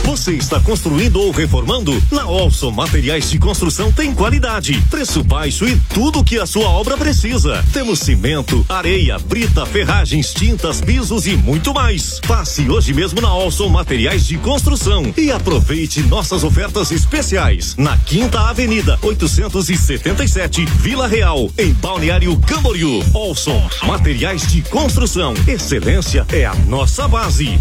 [SPEAKER 18] Você está construindo ou reformando? Na Olson Materiais de Construção tem qualidade, preço baixo e tudo que a sua obra precisa. Temos cimento, areia, brita, ferragens, tintas, pisos e muito mais. Passe hoje mesmo na Olson Materiais de Construção e aproveite nossas ofertas especiais. Na Quinta Avenida, oitocentos e setenta e sete, Vila Real, em Balneário Camboriú. Olson Materiais de Construção. Excelência é a nossa base.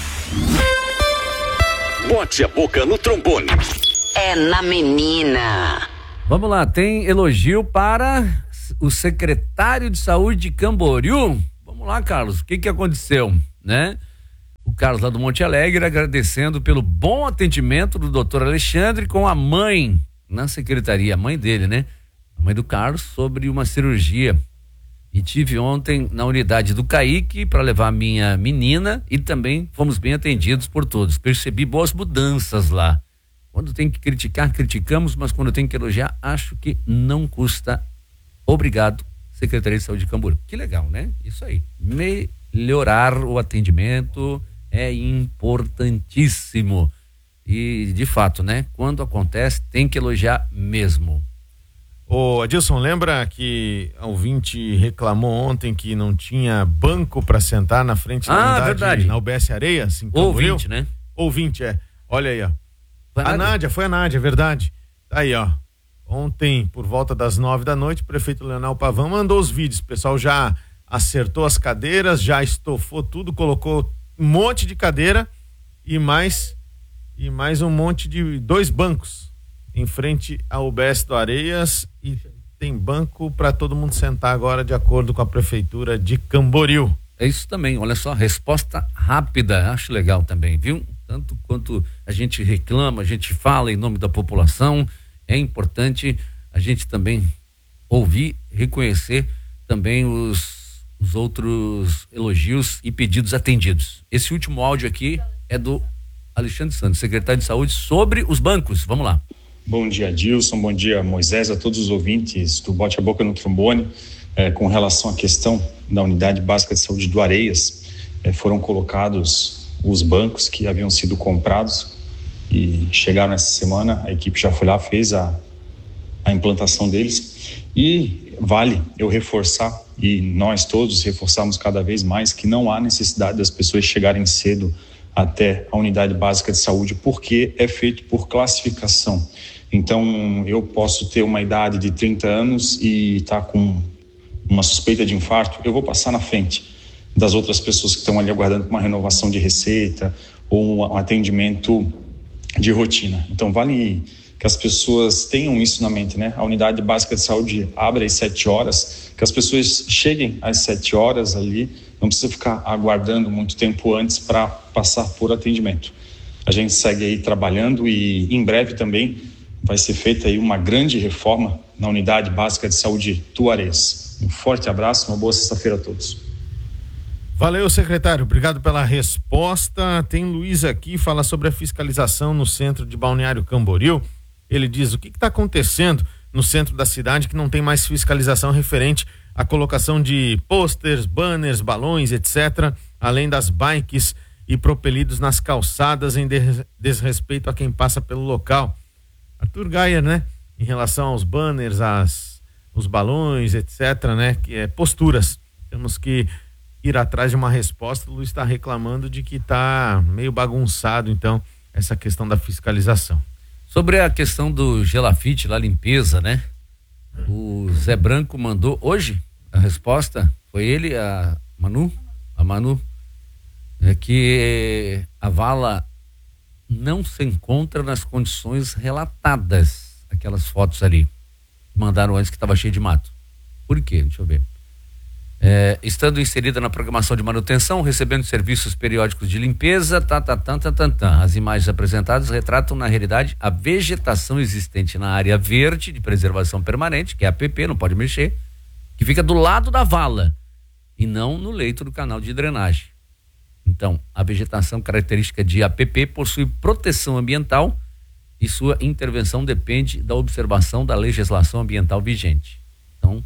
[SPEAKER 14] Bote a boca no trombone.
[SPEAKER 5] É na menina.
[SPEAKER 2] Vamos lá, tem elogio para o secretário de saúde de Camboriú. Vamos lá, Carlos, o que que aconteceu, né? O Carlos lá do Monte Alegre agradecendo pelo bom atendimento do doutor Alexandre com a mãe na secretaria, a mãe dele, né? A mãe do Carlos, sobre uma cirurgia. E tive ontem na unidade do Caique para levar a minha menina e também fomos bem atendidos por todos. Percebi boas mudanças lá. Quando tem que criticar, criticamos, mas quando tem que elogiar, acho que não custa. Obrigado, Secretaria de Saúde de Camboriú. Que legal, né? Isso aí. Melhorar o atendimento é importantíssimo. E, de fato, né? Quando acontece, tem que elogiar mesmo.
[SPEAKER 1] Ô, Adilson, lembra que a ouvinte reclamou ontem que não tinha banco para sentar na frente da
[SPEAKER 2] ah,
[SPEAKER 1] unidade,
[SPEAKER 2] verdade.
[SPEAKER 1] na U B S Areias?
[SPEAKER 2] Ouvinte, né?
[SPEAKER 1] Ouvinte, é. Olha aí, ó. A Nádia, foi a Nádia, é verdade. Tá aí, ó. Ontem, por volta das nove da noite, o prefeito Leonel Pavão mandou os vídeos. O pessoal já acertou as cadeiras, já estofou tudo, colocou um monte de cadeira e mais, e mais um monte de dois bancos em frente ao U B S do Areias e tem banco para todo mundo sentar agora de acordo com a prefeitura de Camboriú.
[SPEAKER 2] É isso também, olha só, resposta rápida, acho legal também, viu? Tanto quanto a gente reclama, a gente fala em nome da população, é importante a gente também ouvir, reconhecer também os, os outros elogios e pedidos atendidos. Esse último áudio aqui é do Alexandre Santos, secretário de Saúde, sobre os bancos. Vamos lá.
[SPEAKER 19] Bom dia, Dilson, bom dia, Moisés, a todos os ouvintes do Bote a Boca no Trombone. É, com relação à questão da Unidade Básica de Saúde do Areias, é, foram colocados os bancos que haviam sido comprados e chegaram essa semana, a equipe já foi lá, fez a, a implantação deles e vale eu reforçar, e nós todos reforçamos cada vez mais, que não há necessidade das pessoas chegarem cedo até a Unidade Básica de Saúde, porque é feito por classificação. Então, eu posso ter uma idade de trinta anos e estar tá com uma suspeita de infarto, eu vou passar na frente das outras pessoas que estão ali aguardando uma renovação de receita ou um atendimento de rotina. Então, vale que as pessoas tenham isso na mente, né? A Unidade Básica de Saúde abre às sete horas, que as pessoas cheguem às sete horas ali, não precisa ficar aguardando muito tempo antes para passar por atendimento. A gente segue aí trabalhando e em breve também vai ser feita aí uma grande reforma na Unidade Básica de Saúde do Areias. Um forte abraço, uma boa sexta-feira a todos.
[SPEAKER 1] Valeu, secretário, obrigado pela resposta. Tem Luiz aqui, fala sobre a fiscalização no centro de Balneário Camboriú. Ele diz, o que está acontecendo no centro da cidade que não tem mais fiscalização referente à colocação de pôsteres, banners, balões, etcétera, além das bikes e propelidos nas calçadas em desrespeito a quem passa pelo local. Arthur Gaia, né? Em relação aos banners, às, os balões, etcétera, né? Que é posturas. Temos que ir atrás de uma resposta. O Luiz está reclamando de que está meio bagunçado, então, essa questão da fiscalização.
[SPEAKER 2] Sobre a questão do Gelafite, lá, limpeza, né? O Zé Branco mandou hoje a resposta, foi ele, a Manu, a Manu, é que a vala não se encontra nas condições relatadas, aquelas fotos ali, mandaram antes que estava cheio de mato. Por quê? Deixa eu ver. É, estando inserida na programação de manutenção, recebendo serviços periódicos de limpeza, tá, tá, tá, tá, tá, tá. As imagens apresentadas retratam na realidade a vegetação existente na área verde de preservação permanente, que é a A P P, não pode mexer, que fica do lado da vala e não no leito do canal de drenagem. Então, a vegetação característica de A P P possui proteção ambiental e sua intervenção depende da observação da legislação ambiental vigente. Então,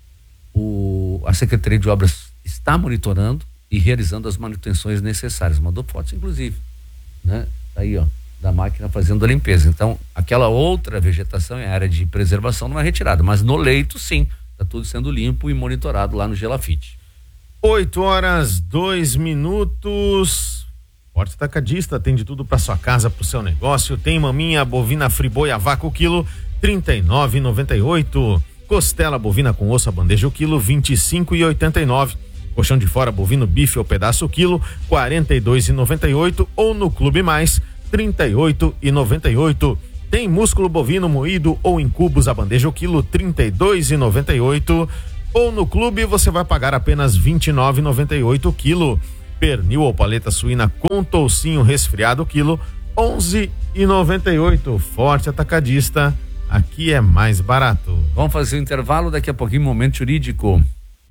[SPEAKER 2] o, a Secretaria de Obras está monitorando e realizando as manutenções necessárias. Mandou fotos, inclusive, né? Aí, ó. da máquina fazendo a limpeza. Então, aquela outra vegetação em área de preservação não é retirada, mas no leito, sim, está tudo sendo limpo e monitorado lá no Gelafite.
[SPEAKER 1] oito horas, dois minutos. Forte Atacadista, tem de tudo para sua casa, para o seu negócio. Tem maminha bovina friboi a vácuo quilo trinta e nove e noventa e oito. Costela bovina com osso a bandeja o quilo vinte e cinco e oitenta e nove. Colchão de fora bovino bife ao pedaço o quilo quarenta e dois e noventa e oito, ou no Clube Mais trinta e oito e noventa e oito. Tem músculo bovino moído ou em cubos a bandeja o quilo trinta e dois e noventa e oito, ou no Clube você vai pagar apenas vinte e nove e noventa e oito o quilo. Pernil ou paleta suína com toucinho resfriado o quilo onze e noventa e oito. Forte Atacadista, aqui é mais barato.
[SPEAKER 2] Vamos fazer o intervalo, daqui a pouquinho momento jurídico.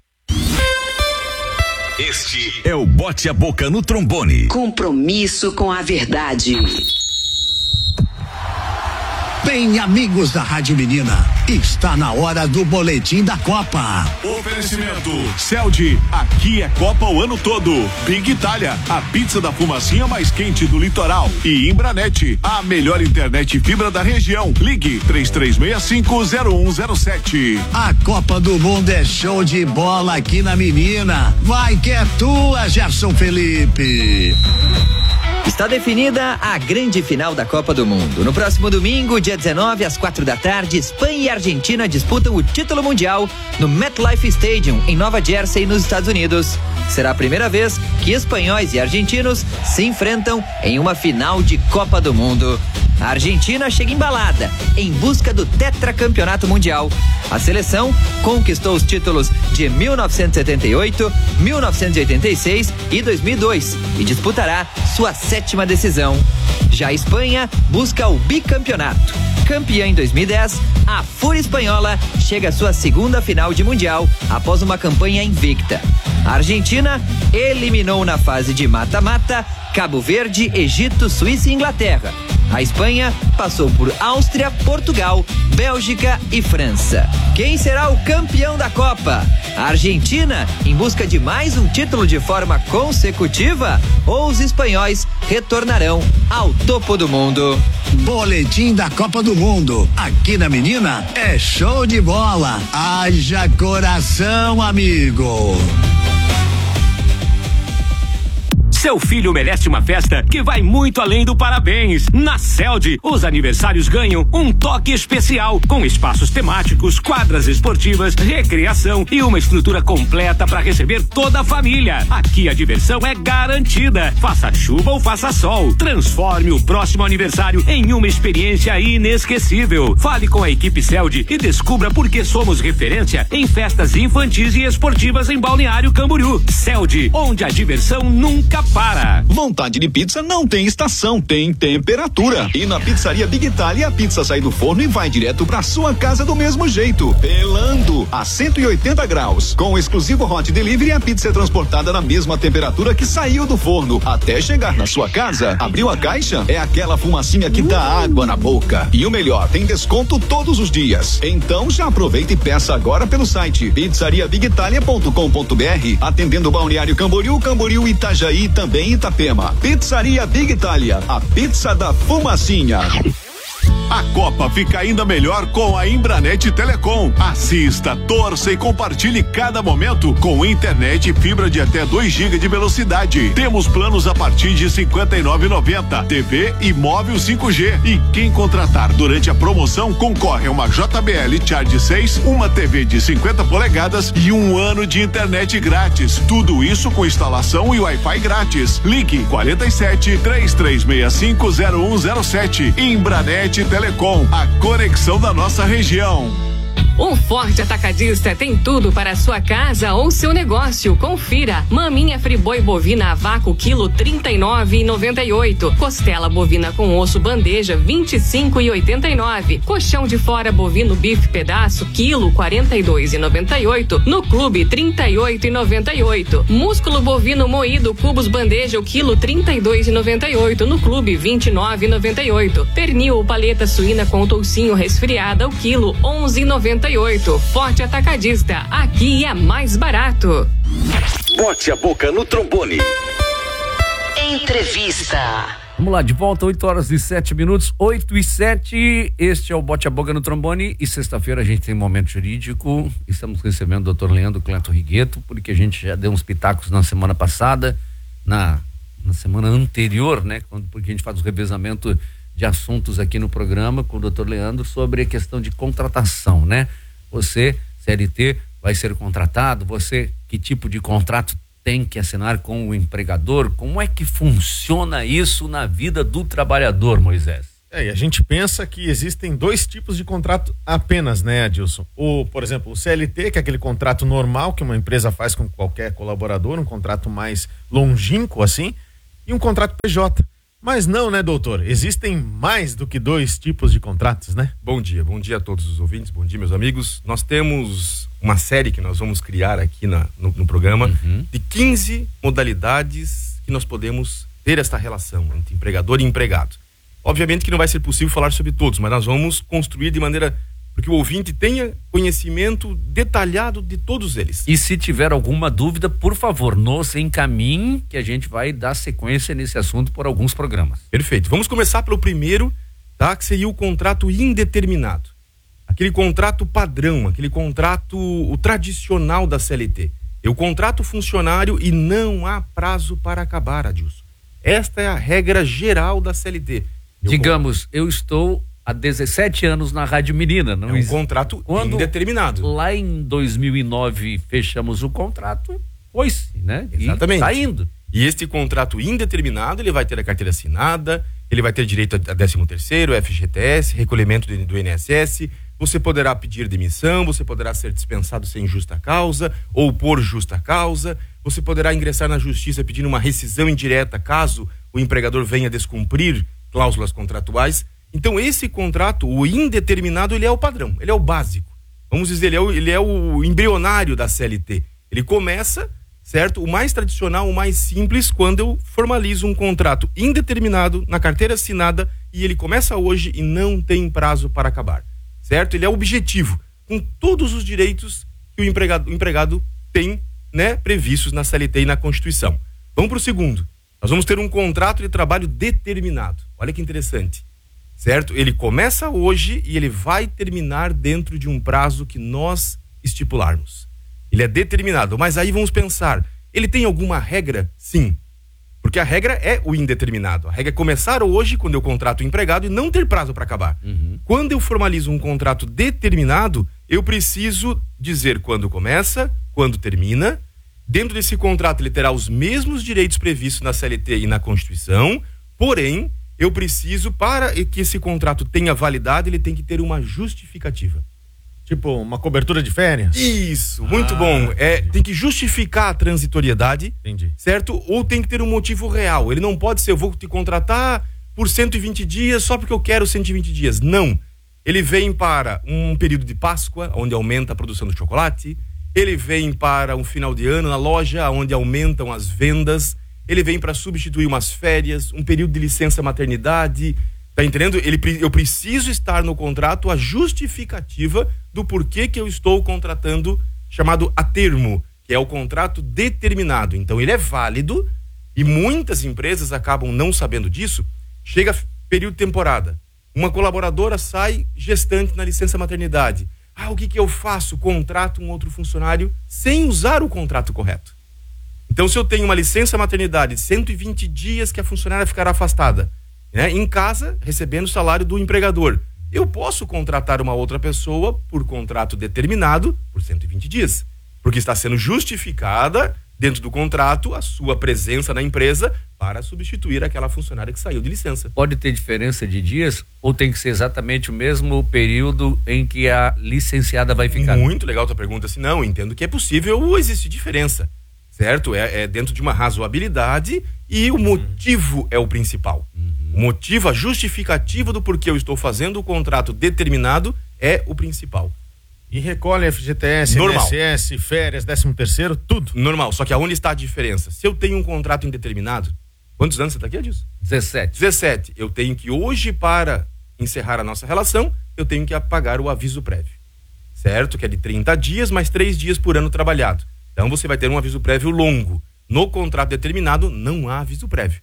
[SPEAKER 14] Este é o Bote a Boca no Trombone.
[SPEAKER 5] Compromisso com a verdade.
[SPEAKER 20] Bem, amigos da Rádio Menina, está na hora do boletim da Copa.
[SPEAKER 18] Oferecimento Celdi, aqui é Copa o ano todo. Big Itália, a pizza da fumacinha mais quente do litoral. E Imbranet, a melhor internet fibra da região. Ligue três três seis cinco zero um zero sete.
[SPEAKER 20] A Copa do Mundo é show de bola aqui na Menina. Vai que é tua, Gerson Felipe.
[SPEAKER 16] Está definida a grande final da Copa do Mundo. No próximo domingo, dia dezenove, às quatro da tarde, Espanha e Argentina disputam o título mundial no MetLife Stadium, em Nova Jersey, nos Estados Unidos. Será a primeira vez que espanhóis e argentinos se enfrentam em uma final de Copa do Mundo. A Argentina chega embalada, em busca do tetracampeonato mundial. A seleção conquistou os títulos de mil novecentos e setenta e oito, mil novecentos e oitenta e seis e dois mil e dois e disputará sua sétima decisão. Já a Espanha busca o bicampeonato. Campeã em dois mil e dez, a Fúria Espanhola chega à sua segunda final de mundial após uma campanha invicta. A Argentina eliminou na fase de mata-mata Cabo Verde, Egito, Suíça e Inglaterra. A Espanha passou por Áustria, Portugal, Bélgica e França. Quem será o campeão da Copa? A Argentina, em busca de mais um título de forma consecutiva? Ou os espanhóis retornarão ao topo do mundo?
[SPEAKER 20] Boletim da Copa do Mundo. Aqui na Menina é show de bola. Haja coração, amigo.
[SPEAKER 21] Seu filho merece uma festa que vai muito além do parabéns. Na Celdi, os aniversários ganham um toque especial, com espaços temáticos, quadras esportivas, recreação e uma estrutura completa para receber toda a família. Aqui a diversão é garantida. Faça chuva ou faça sol, transforme o próximo aniversário em uma experiência inesquecível. Fale com a equipe Celdi e descubra por que somos referência em festas infantis e esportivas em Balneário Camboriú. Celdi, onde a diversão nunca para.
[SPEAKER 22] Vontade de pizza não tem estação, tem temperatura. E na Pizzaria Big Itália, a pizza sai do forno e vai direto pra sua casa do mesmo jeito, pelando a cento e oitenta graus. Com o exclusivo Hot Delivery, a pizza é transportada na mesma temperatura que saiu do forno, até chegar na sua casa. Abriu a caixa? É aquela fumacinha que dá água na boca. E o melhor, tem desconto todos os dias. Então já aproveita e peça agora pelo site pizzaria big italia ponto com ponto br, atendendo Balneário Camboriú, Camboriú, Itajaí, também Itapema. Pizzaria Big Itália, a pizza da fumacinha.
[SPEAKER 18] A Copa fica ainda melhor com a Imbranet Telecom. Assista, torça e compartilhe cada momento com internet e fibra de até dois gigas de velocidade. Temos planos a partir de cinquenta e nove reais e noventa centavos, T V e móvel cinco G. E quem contratar durante a promoção concorre a uma J B L Charge seis, uma T V de cinquenta polegadas e um ano de internet grátis. Tudo isso com instalação e Wi-Fi grátis. Ligue quarenta e sete, três três seis cinco, zero um zero sete. Imbranet Telecom, a conexão da nossa região.
[SPEAKER 8] O Forte Atacadista tem tudo para a sua casa ou seu negócio. Confira: maminha friboi bovina a vácuo quilo trinta e nove e noventa e oito, costela bovina com osso bandeja vinte e cinco e oitenta e nove, colchão de fora bovino bife pedaço quilo quarenta e dois e noventa e oito, no Clube trinta e oito e noventa e oito, músculo bovino moído cubos bandeja o quilo trinta e dois e noventa e oito, no Clube vinte e nove e noventa e oito, pernil ou paleta suína com toucinho resfriada o quilo onze e noventa e oito. Forte Atacadista, aqui é mais barato.
[SPEAKER 14] Bote a Boca no Trombone.
[SPEAKER 5] Entre Entrevista.
[SPEAKER 2] Vamos lá, de volta, oito horas e sete minutos, oito e sete. Este é o Bote a Boca no Trombone. E sexta-feira a gente tem Momento Jurídico. Estamos recebendo o doutor Leandro Cleto Rigueto, porque a gente já deu uns pitacos na semana passada, na, na semana anterior, né? Quando, porque a gente faz o revezamento de assuntos aqui no programa com o doutor Leandro sobre a questão de contratação, né? Você, C L T, vai ser contratado, você, que tipo de contrato tem que assinar com o empregador? Como é que funciona isso na vida do trabalhador, Moisés?
[SPEAKER 1] É, e a gente pensa que existem dois tipos de contrato apenas, né, Adilson? O, por exemplo, o C L T, que é aquele contrato normal que uma empresa faz com qualquer colaborador, um contrato mais longínquo assim, e um contrato P J. Mas não, né, doutor? Existem mais do que dois tipos de contratos, né?
[SPEAKER 3] Bom dia, bom dia a todos os ouvintes, bom dia, meus amigos. Nós temos uma série que nós vamos criar aqui na, no, no programa, uhum, de quinze modalidades que nós podemos ter esta relação entre empregador e empregado. Obviamente que não vai ser possível falar sobre todos, mas nós vamos construir de maneira para que o ouvinte tenha conhecimento detalhado de todos eles.
[SPEAKER 2] E se tiver alguma dúvida, por favor, nos encaminhe, que a gente vai dar sequência nesse assunto por alguns programas.
[SPEAKER 3] Perfeito. Vamos começar pelo primeiro, tá? Que seria o contrato indeterminado. Aquele contrato padrão, aquele contrato o tradicional da C L T. Eu contrato funcionário e não há prazo para acabar, Adilson. Esta é a regra geral da C L T. Eu
[SPEAKER 2] Digamos, eu estou há dezessete anos na Rádio Menina. Não
[SPEAKER 3] é um
[SPEAKER 2] existe.
[SPEAKER 3] contrato Quando indeterminado.
[SPEAKER 2] Lá em dois mil e nove fechamos o contrato, foi-se, né?
[SPEAKER 3] Exatamente.
[SPEAKER 2] E tá indo.
[SPEAKER 3] E este contrato indeterminado, ele vai ter a carteira assinada, ele vai ter direito a décimo terceiro, F G T S, recolhimento do, do I N S S, você poderá pedir demissão, você poderá ser dispensado sem justa causa ou por justa causa, você poderá ingressar na justiça pedindo uma rescisão indireta caso o empregador venha descumprir cláusulas contratuais. Então esse contrato, o indeterminado, ele é o padrão, ele é o básico. Vamos dizer, ele é o, ele é o embrionário da C L T. Ele começa, certo? O mais tradicional, o mais simples, quando eu formalizo um contrato indeterminado na carteira assinada e ele começa hoje e não tem prazo para acabar, certo? Ele é objetivo, com todos os direitos que o empregado, o empregado tem, né, previstos na C L T e na Constituição. Vamos para o segundo. Nós vamos ter um contrato de trabalho determinado. Olha que interessante. Certo? Ele começa hoje e ele vai terminar dentro de um prazo que nós estipularmos. Ele é determinado, mas aí vamos pensar, ele tem alguma regra? Sim. Porque a regra é o indeterminado. A regra é começar hoje, quando eu contrato o empregado, e não ter prazo para acabar. Uhum. Quando eu formalizo um contrato determinado, eu preciso dizer quando começa, quando termina. Dentro desse contrato, ele terá os mesmos direitos previstos na C L T e na Constituição, porém, eu preciso, para que esse contrato tenha validade, ele tem que ter uma justificativa.
[SPEAKER 1] Tipo, uma cobertura de férias?
[SPEAKER 3] Isso, muito ah, bom. É, tem que justificar a transitoriedade,
[SPEAKER 1] entendi,
[SPEAKER 3] certo? Ou tem que ter um motivo real. Ele não pode ser, eu vou te contratar por cento e vinte dias só porque eu quero cento e vinte dias. Não. Ele vem para um período de Páscoa, onde aumenta a produção do chocolate. Ele vem para um final de ano na loja, onde aumentam as vendas. Ele vem para substituir umas férias, um período de licença maternidade, tá entendendo? Ele, eu preciso estar no contrato a justificativa do porquê que eu estou contratando, chamado a termo, que é o contrato determinado. Então ele é válido e muitas empresas acabam não sabendo disso. Chega período de temporada, uma colaboradora sai gestante na licença maternidade. Ah, o que que eu faço? Contrato um outro funcionário sem usar o contrato correto. Então, se eu tenho uma licença maternidade de cento e vinte dias que a funcionária ficará afastada, né, em casa, recebendo o salário do empregador, eu posso contratar uma outra pessoa por contrato determinado por cento e vinte dias, porque está sendo justificada dentro do contrato a sua presença na empresa para substituir aquela funcionária que saiu de licença.
[SPEAKER 2] Pode ter diferença de dias ou tem que ser exatamente o mesmo período em que a licenciada vai ficar?
[SPEAKER 3] Muito legal a tua pergunta. Se não, entendo que é possível ou existe diferença. Certo? É, é dentro de uma razoabilidade e o motivo é o principal. Uhum. O motivo, a justificativa do porquê eu estou fazendo o contrato determinado é o principal.
[SPEAKER 1] E recolhe F G T S,
[SPEAKER 3] normal.
[SPEAKER 1] I N S S, férias, décimo terceiro, tudo?
[SPEAKER 3] Normal, só que aonde está a diferença? Se eu tenho um contrato indeterminado, quantos anos você está aqui, Adilson?
[SPEAKER 2] dezessete.
[SPEAKER 3] dezessete. Eu tenho que hoje, para encerrar a nossa relação, eu tenho que pagar o aviso prévio. Certo? Que é de trinta dias, mais três dias por ano trabalhado. Então você vai ter um aviso prévio longo. No contrato determinado, não há aviso prévio. Uhum.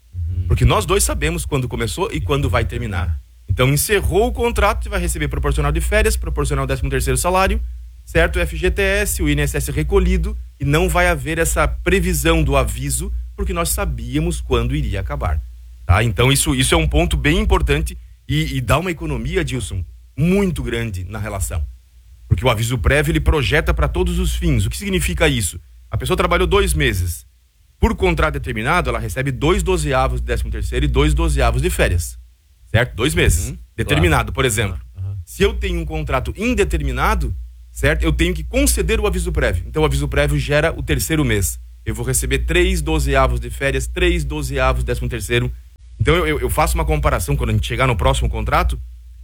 [SPEAKER 3] Porque nós dois sabemos quando começou e quando vai terminar. Então, encerrou o contrato, você vai receber proporcional de férias, proporcional décimo terceiro salário, certo? O F G T S, o I N S S recolhido, e não vai haver essa previsão do aviso, porque nós sabíamos quando iria acabar. Tá? Então, isso, isso é um ponto bem importante e, e dá uma economia, Dilson, muito grande na relação. Porque o aviso prévio, ele projeta para todos os fins. O que significa isso? A pessoa trabalhou dois meses. Por contrato determinado, ela recebe dois dozeavos de décimo terceiro e dois dozeavos de férias. Certo? Dois meses. Uhum, determinado, claro. Por exemplo. Uhum. Se eu tenho um contrato indeterminado, certo? Eu tenho que conceder o aviso prévio. Então, o aviso prévio gera o terceiro mês. Eu vou receber três dozeavos de férias, três dozeavos de décimo terceiro. Então, eu, eu faço uma comparação, quando a gente chegar no próximo contrato,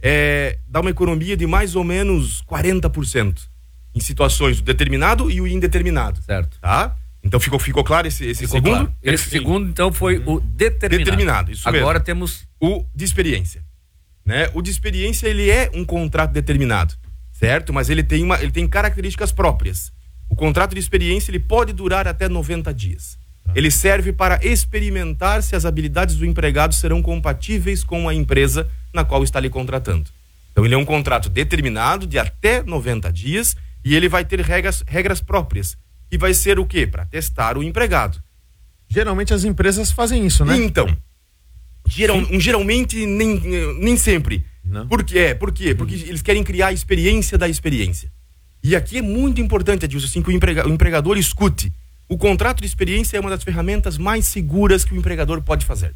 [SPEAKER 3] é, dá uma economia de mais ou menos quarenta por cento em situações do determinado e o indeterminado.
[SPEAKER 2] Certo.
[SPEAKER 3] Tá? Então, ficou, ficou claro esse, esse
[SPEAKER 2] ficou
[SPEAKER 3] segundo?
[SPEAKER 2] Claro. Esse, esse segundo, então, foi o determinado.
[SPEAKER 3] Determinado, isso mesmo.
[SPEAKER 2] Agora temos...
[SPEAKER 3] O de experiência. Né? O de experiência, ele é um contrato determinado, certo? Mas ele tem, uma, ele tem características próprias. O contrato de experiência, ele pode durar até noventa dias. Ah. Ele serve para experimentar se as habilidades do empregado serão compatíveis com a empresa na qual está lhe contratando. Então, ele é um contrato determinado de até noventa dias e ele vai ter regras, regras próprias. Que vai ser o quê? Para testar o empregado.
[SPEAKER 1] Geralmente as empresas fazem isso, né?
[SPEAKER 3] Então, geral, geralmente nem, nem sempre.
[SPEAKER 1] Não.
[SPEAKER 3] Por quê? Por quê? Porque eles querem criar a experiência da experiência. E aqui é muito importante, Adilson, assim, que o, emprega, o empregador escute. O contrato de experiência é uma das ferramentas mais seguras que o empregador pode fazer.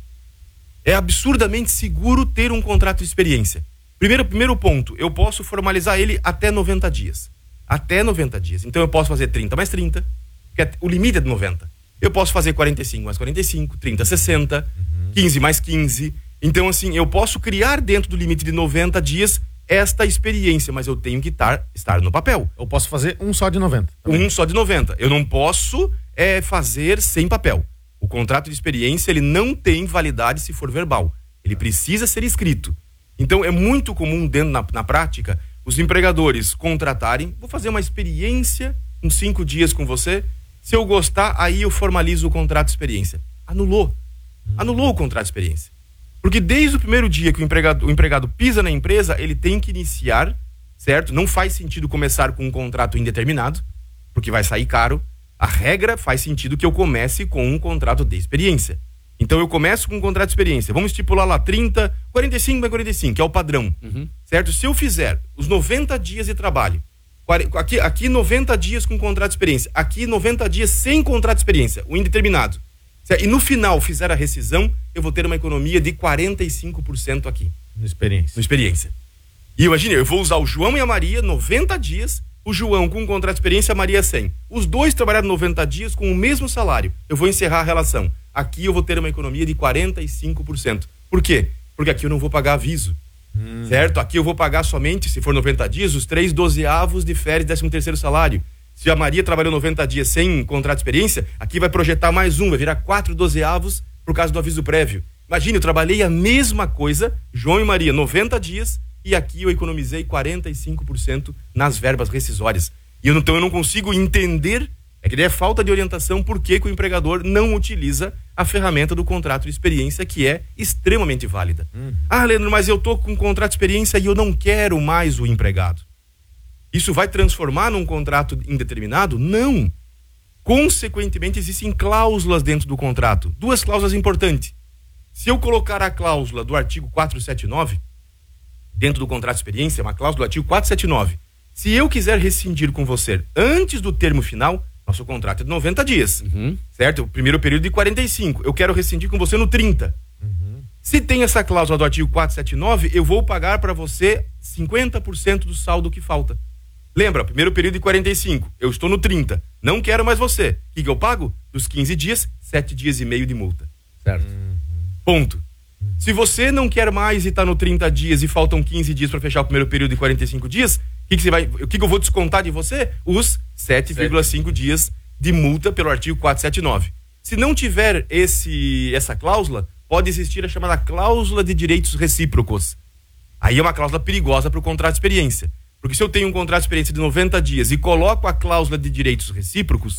[SPEAKER 3] É absurdamente seguro ter um contrato de experiência. Primeiro, primeiro ponto, eu posso formalizar ele até noventa dias. Até noventa dias. Então eu posso fazer trinta mais trinta, que é, o limite é de noventa. Eu posso fazer quarenta e cinco mais quarenta e cinco, trinta, sessenta, uhum. quinze mais quinze. Então, assim, eu posso criar dentro do limite de noventa dias esta experiência, mas eu tenho que tar, estar no papel.
[SPEAKER 1] Eu posso fazer um só de noventa.
[SPEAKER 3] Também. Um só de noventa. Eu não posso é, fazer sem papel. O contrato de experiência, ele não tem validade se for verbal. Ele precisa ser escrito. Então, é muito comum dentro na, na prática, os empregadores contratarem, vou fazer uma experiência, uns cinco dias com você, se eu gostar, aí eu formalizo o contrato de experiência. Anulou. Anulou o contrato de experiência. Porque desde o primeiro dia que o empregado, o empregado pisa na empresa, ele tem que iniciar, certo? Não faz sentido começar com um contrato indeterminado, porque vai sair caro. A regra faz sentido que eu comece com um contrato de experiência. Então eu começo com um contrato de experiência. Vamos estipular lá trinta, quarenta e cinco mais quarenta e cinco, que é o padrão. Uhum. Certo? Se eu fizer os noventa dias de trabalho, aqui, aqui noventa dias com contrato de experiência, aqui noventa dias sem contrato de experiência, o indeterminado. Certo? E no final fizer a rescisão, eu vou ter uma economia de quarenta e cinco por cento aqui.
[SPEAKER 1] No experiência.
[SPEAKER 3] No experiência. E imagine, eu vou usar o João e a Maria noventa dias, o João com um contrato de experiência, a Maria cem. Os dois trabalharam noventa dias com o mesmo salário. Eu vou encerrar a relação. Aqui eu vou ter uma economia de quarenta e cinco por cento. Por quê? Porque aqui eu não vou pagar aviso. Hum. Certo? Aqui eu vou pagar somente, se for noventa dias, os três dozeavos de férias, décimo terceiro salário. Se a Maria trabalhou noventa dias sem contrato de experiência, aqui vai projetar mais um, vai virar quatro dozeavos por causa do aviso prévio. Imagine, eu trabalhei a mesma coisa, João e Maria, noventa dias, e aqui eu economizei quarenta e cinco por cento nas verbas rescisórias. E eu não, então eu não consigo entender, é que daí é falta de orientação, por que que o empregador não utiliza a ferramenta do contrato de experiência, que é extremamente válida. Hum. Ah, Leandro, mas eu tô com um contrato de experiência e eu não quero mais o empregado. Isso vai transformar num contrato indeterminado? Não. Consequentemente, existem cláusulas dentro do contrato. Duas cláusulas importantes. Se eu colocar a cláusula do artigo quatrocentos e setenta e nove, dentro do contrato de experiência, uma cláusula do artigo quatrocentos e setenta e nove, se eu quiser rescindir com você antes do termo final, nosso contrato é de noventa dias, uhum. certo? O primeiro período de quarenta e cinco. Eu quero rescindir com você no trinta. Uhum. Se tem essa cláusula do artigo quatrocentos e setenta e nove, eu vou pagar para você cinquenta por cento do saldo que falta. Lembra, primeiro período de quarenta e cinco, eu estou no trinta, não quero mais você. O que, que eu pago? Dos quinze dias, sete dias e meio de multa.
[SPEAKER 2] Certo.
[SPEAKER 3] Uhum. Ponto. Uhum. Se você não quer mais e está no trinta dias e faltam quinze dias para fechar o primeiro período de quarenta e cinco dias, o que, que, você vai, o que, que eu vou descontar de você? Os sete vírgula cinco dias de multa pelo artigo quatrocentos e setenta e nove. Se não tiver esse, essa cláusula, pode existir a chamada cláusula de direitos recíprocos. Aí é uma cláusula perigosa para o contrato de experiência. Porque se eu tenho um contrato de experiência de noventa dias e coloco a cláusula de direitos recíprocos,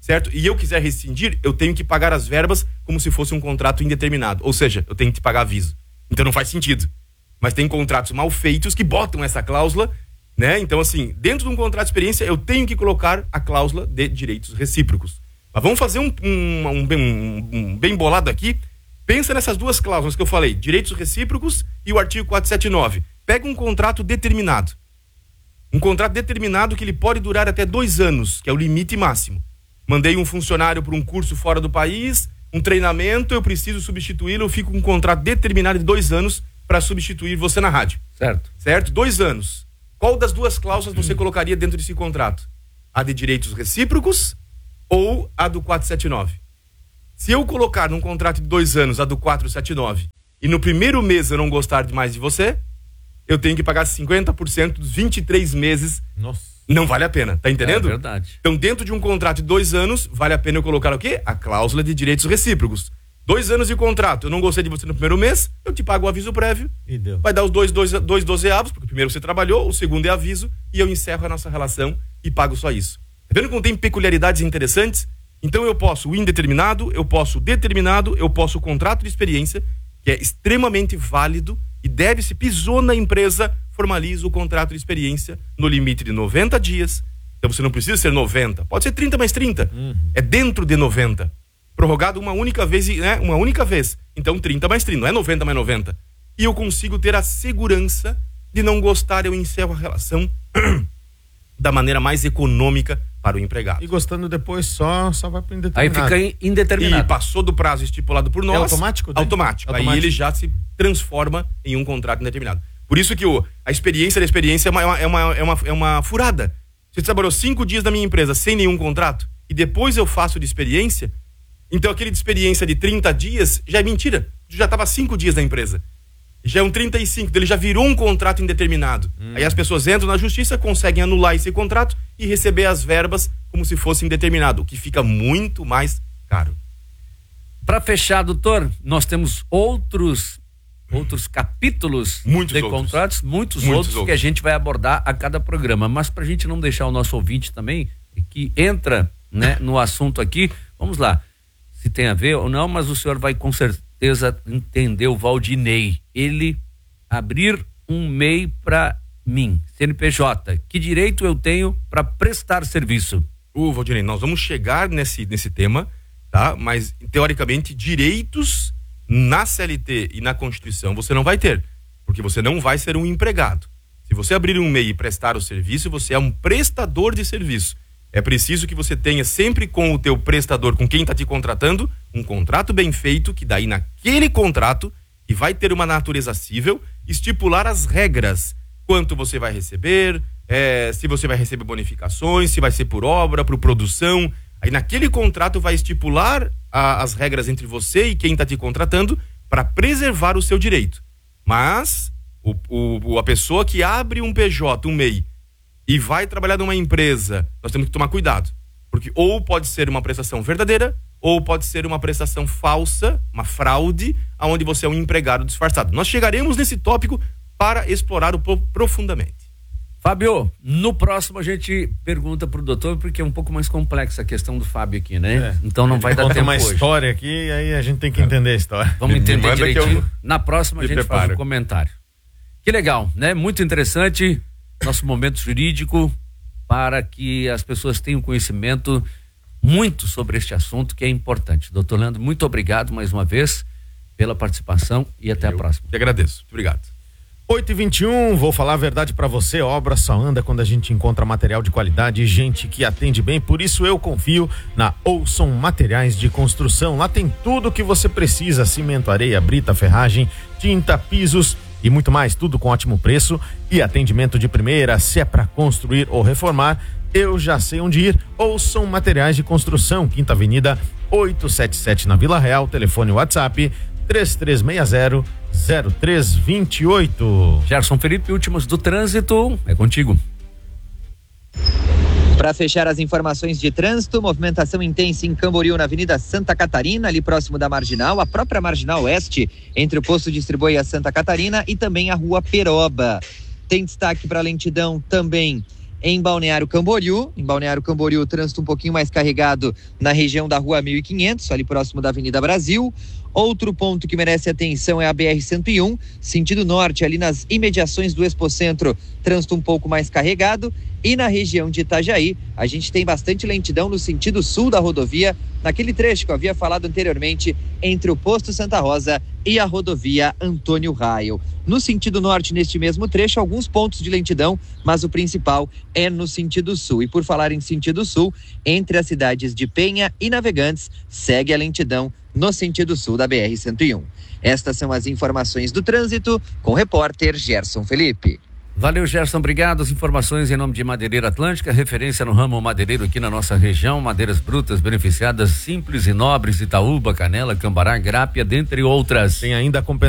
[SPEAKER 3] certo? E eu quiser rescindir, eu tenho que pagar as verbas como se fosse um contrato indeterminado. Ou seja, eu tenho que te pagar aviso. Então não faz sentido. Mas tem contratos mal feitos que botam essa cláusula, né? Então, assim, dentro de um contrato de experiência, eu tenho que colocar a cláusula de direitos recíprocos. Mas vamos fazer um, um, um, um, um bem bolado aqui. Pensa nessas duas cláusulas que eu falei, direitos recíprocos e o artigo quatrocentos e setenta e nove. Pega um contrato determinado. Um contrato determinado que ele pode durar até dois anos, que é o limite máximo. Mandei um funcionário para um curso fora do país, um treinamento, eu preciso substituí-lo, eu fico com um contrato determinado de dois anos para substituir você na rádio.
[SPEAKER 2] Certo.
[SPEAKER 3] Certo? Dois anos. Qual das duas cláusulas você colocaria dentro desse contrato? A de direitos recíprocos ou a do quatrocentos e setenta e nove? Se eu colocar num contrato de dois anos a do quatrocentos e setenta e nove e no primeiro mês eu não gostar mais de você, eu tenho que pagar cinquenta por cento dos vinte e três meses.
[SPEAKER 1] Nossa.
[SPEAKER 3] Não vale a pena, tá entendendo?
[SPEAKER 2] É verdade.
[SPEAKER 3] Então, dentro de um contrato de dois anos, vale a pena eu colocar o quê? A cláusula de direitos recíprocos. Dois anos de contrato, eu não gostei de você no primeiro mês, eu te pago o aviso prévio.
[SPEAKER 1] E deu.
[SPEAKER 3] Vai dar os dois, dois, dois dozeavos, porque o primeiro você trabalhou, o segundo é aviso, e eu encerro a nossa relação e pago só isso. Tá vendo como tem peculiaridades interessantes? Então eu posso o indeterminado, eu posso o determinado, eu posso o contrato de experiência, que é extremamente válido e deve-se, pisou na empresa, formaliza o contrato de experiência no limite de noventa dias. Então você não precisa ser noventa, pode ser trinta mais trinta. Uhum. É dentro de noventa. Prorrogado uma única vez, né? Uma única vez. Então trinta mais trinta, não é noventa mais noventa. E eu consigo ter a segurança de não gostar, eu encerro a relação da maneira mais econômica para o empregado.
[SPEAKER 1] E gostando depois só, só vai para o
[SPEAKER 2] indeterminado. Aí fica indeterminado.
[SPEAKER 3] E passou do prazo estipulado por nós.
[SPEAKER 1] É automático? Daí?
[SPEAKER 3] Automático.
[SPEAKER 1] Automático.
[SPEAKER 3] Aí ele já se transforma em um contrato indeterminado. Por isso que o, a experiência da experiência é uma, é, uma, é, uma, é uma furada. Você trabalhou cinco dias na minha empresa sem nenhum contrato e depois eu faço de experiência, então aquele de experiência de trinta dias já é mentira. Já estava cinco dias na empresa. Já é um trinta e cinco, ele já virou um contrato indeterminado. Hum. Aí as pessoas entram na justiça, conseguem anular esse contrato e receber as verbas como se fosse indeterminado, o que fica muito mais caro.
[SPEAKER 2] Para fechar, doutor, nós temos outros outros capítulos
[SPEAKER 3] muitos
[SPEAKER 2] de
[SPEAKER 3] outros.
[SPEAKER 2] contratos, muitos,
[SPEAKER 3] muitos
[SPEAKER 2] outros,
[SPEAKER 3] outros
[SPEAKER 2] que a gente vai abordar a cada programa. Mas para a gente não deixar o nosso ouvinte também, que entra, né, no assunto aqui, vamos lá. Se tem a ver ou não, mas o senhor vai com certeza entender o Valdinei. Ele abrir um M E I para mim, C N P J. Que direito eu tenho para prestar serviço?
[SPEAKER 3] Ô, Valdinei, nós vamos chegar nesse, nesse tema, tá? Mas, teoricamente, direitos na C L T e na Constituição você não vai ter, porque você não vai ser um empregado. Se você abrir um M E I e prestar o serviço, você é um prestador de serviço. É preciso que você tenha sempre com o teu prestador, com quem está te contratando, um contrato bem feito, que daí naquele contrato, que vai ter uma natureza cível, estipular as regras, quanto você vai receber, é, se você vai receber bonificações, se vai ser por obra, por produção. Aí naquele contrato vai estipular a, as regras entre você e quem está te contratando para preservar o seu direito. Mas o, o, a pessoa que abre um P J, um M E I, e vai trabalhar numa empresa, nós temos que tomar cuidado. Porque ou pode ser uma prestação verdadeira, ou pode ser uma prestação falsa, uma fraude, onde você é um empregado disfarçado. Nós chegaremos nesse tópico para explorar o profundamente.
[SPEAKER 2] Fábio, no próximo a gente pergunta pro doutor, porque é um pouco mais complexa a questão do Fábio aqui, né?
[SPEAKER 1] É.
[SPEAKER 2] Então não vai dar
[SPEAKER 1] Conta
[SPEAKER 2] tempo
[SPEAKER 1] uma
[SPEAKER 2] hoje.
[SPEAKER 1] história aqui, aí a gente tem que entender a história.
[SPEAKER 2] Vamos entender direitinho.
[SPEAKER 3] Eu...
[SPEAKER 2] Na próxima a gente
[SPEAKER 3] preparo.
[SPEAKER 2] faz um comentário. Que legal, né? Muito interessante nosso momento jurídico para que as pessoas tenham conhecimento muito sobre este assunto que é importante. Doutor Leandro, muito obrigado mais uma vez pela participação e até
[SPEAKER 3] Eu
[SPEAKER 2] a próxima.
[SPEAKER 3] Que agradeço. Muito obrigado.
[SPEAKER 1] oito e vinte e um, vou falar a verdade pra você, obra só anda quando a gente encontra material de qualidade e gente que atende bem, por isso eu confio na Olson Materiais de Construção. Lá tem tudo o que você precisa, cimento, areia, brita, ferragem, tinta, pisos e muito mais, tudo com ótimo preço e atendimento de primeira. Se é para construir ou reformar, eu já sei onde ir. Olson Materiais de Construção, Quinta Avenida oitocentos e setenta e sete na Vila Real, telefone WhatsApp três três seis zero zero três dois oito.
[SPEAKER 2] Gerson Felipe, últimos do trânsito, é contigo.
[SPEAKER 16] Para fechar as informações de trânsito, movimentação intensa em Camboriú, na Avenida Santa Catarina, ali próximo da Marginal, a própria Marginal Oeste, entre o Posto Distribui e a Santa Catarina, e também a Rua Peroba. Tem destaque para lentidão também em Balneário Camboriú. Em Balneário Camboriú, o trânsito um pouquinho mais carregado na região da Rua mil e quinhentos, ali próximo da Avenida Brasil. Outro ponto que merece atenção é a B R cento e um, sentido norte, ali nas imediações do Expocentro, trânsito um pouco mais carregado. E na região de Itajaí, a gente tem bastante lentidão no sentido sul da rodovia, naquele trecho que eu havia falado anteriormente, entre o posto Santa Rosa e a rodovia Antônio Raio. No sentido norte, neste mesmo trecho, alguns pontos de lentidão, mas o principal é no sentido sul. E por falar em sentido sul, entre as cidades de Penha e Navegantes, segue a lentidão no sentido sul da B R cento e um. Estas são as informações do trânsito com o repórter Gerson Felipe.
[SPEAKER 2] Valeu, Gerson, obrigado. As informações em nome de Madeireira Atlântica, referência no ramo madeireiro aqui na nossa região, madeiras brutas beneficiadas, simples e nobres, Itaúba, Canela, Cambará, Grápia, dentre outras.
[SPEAKER 1] Tem ainda a compensação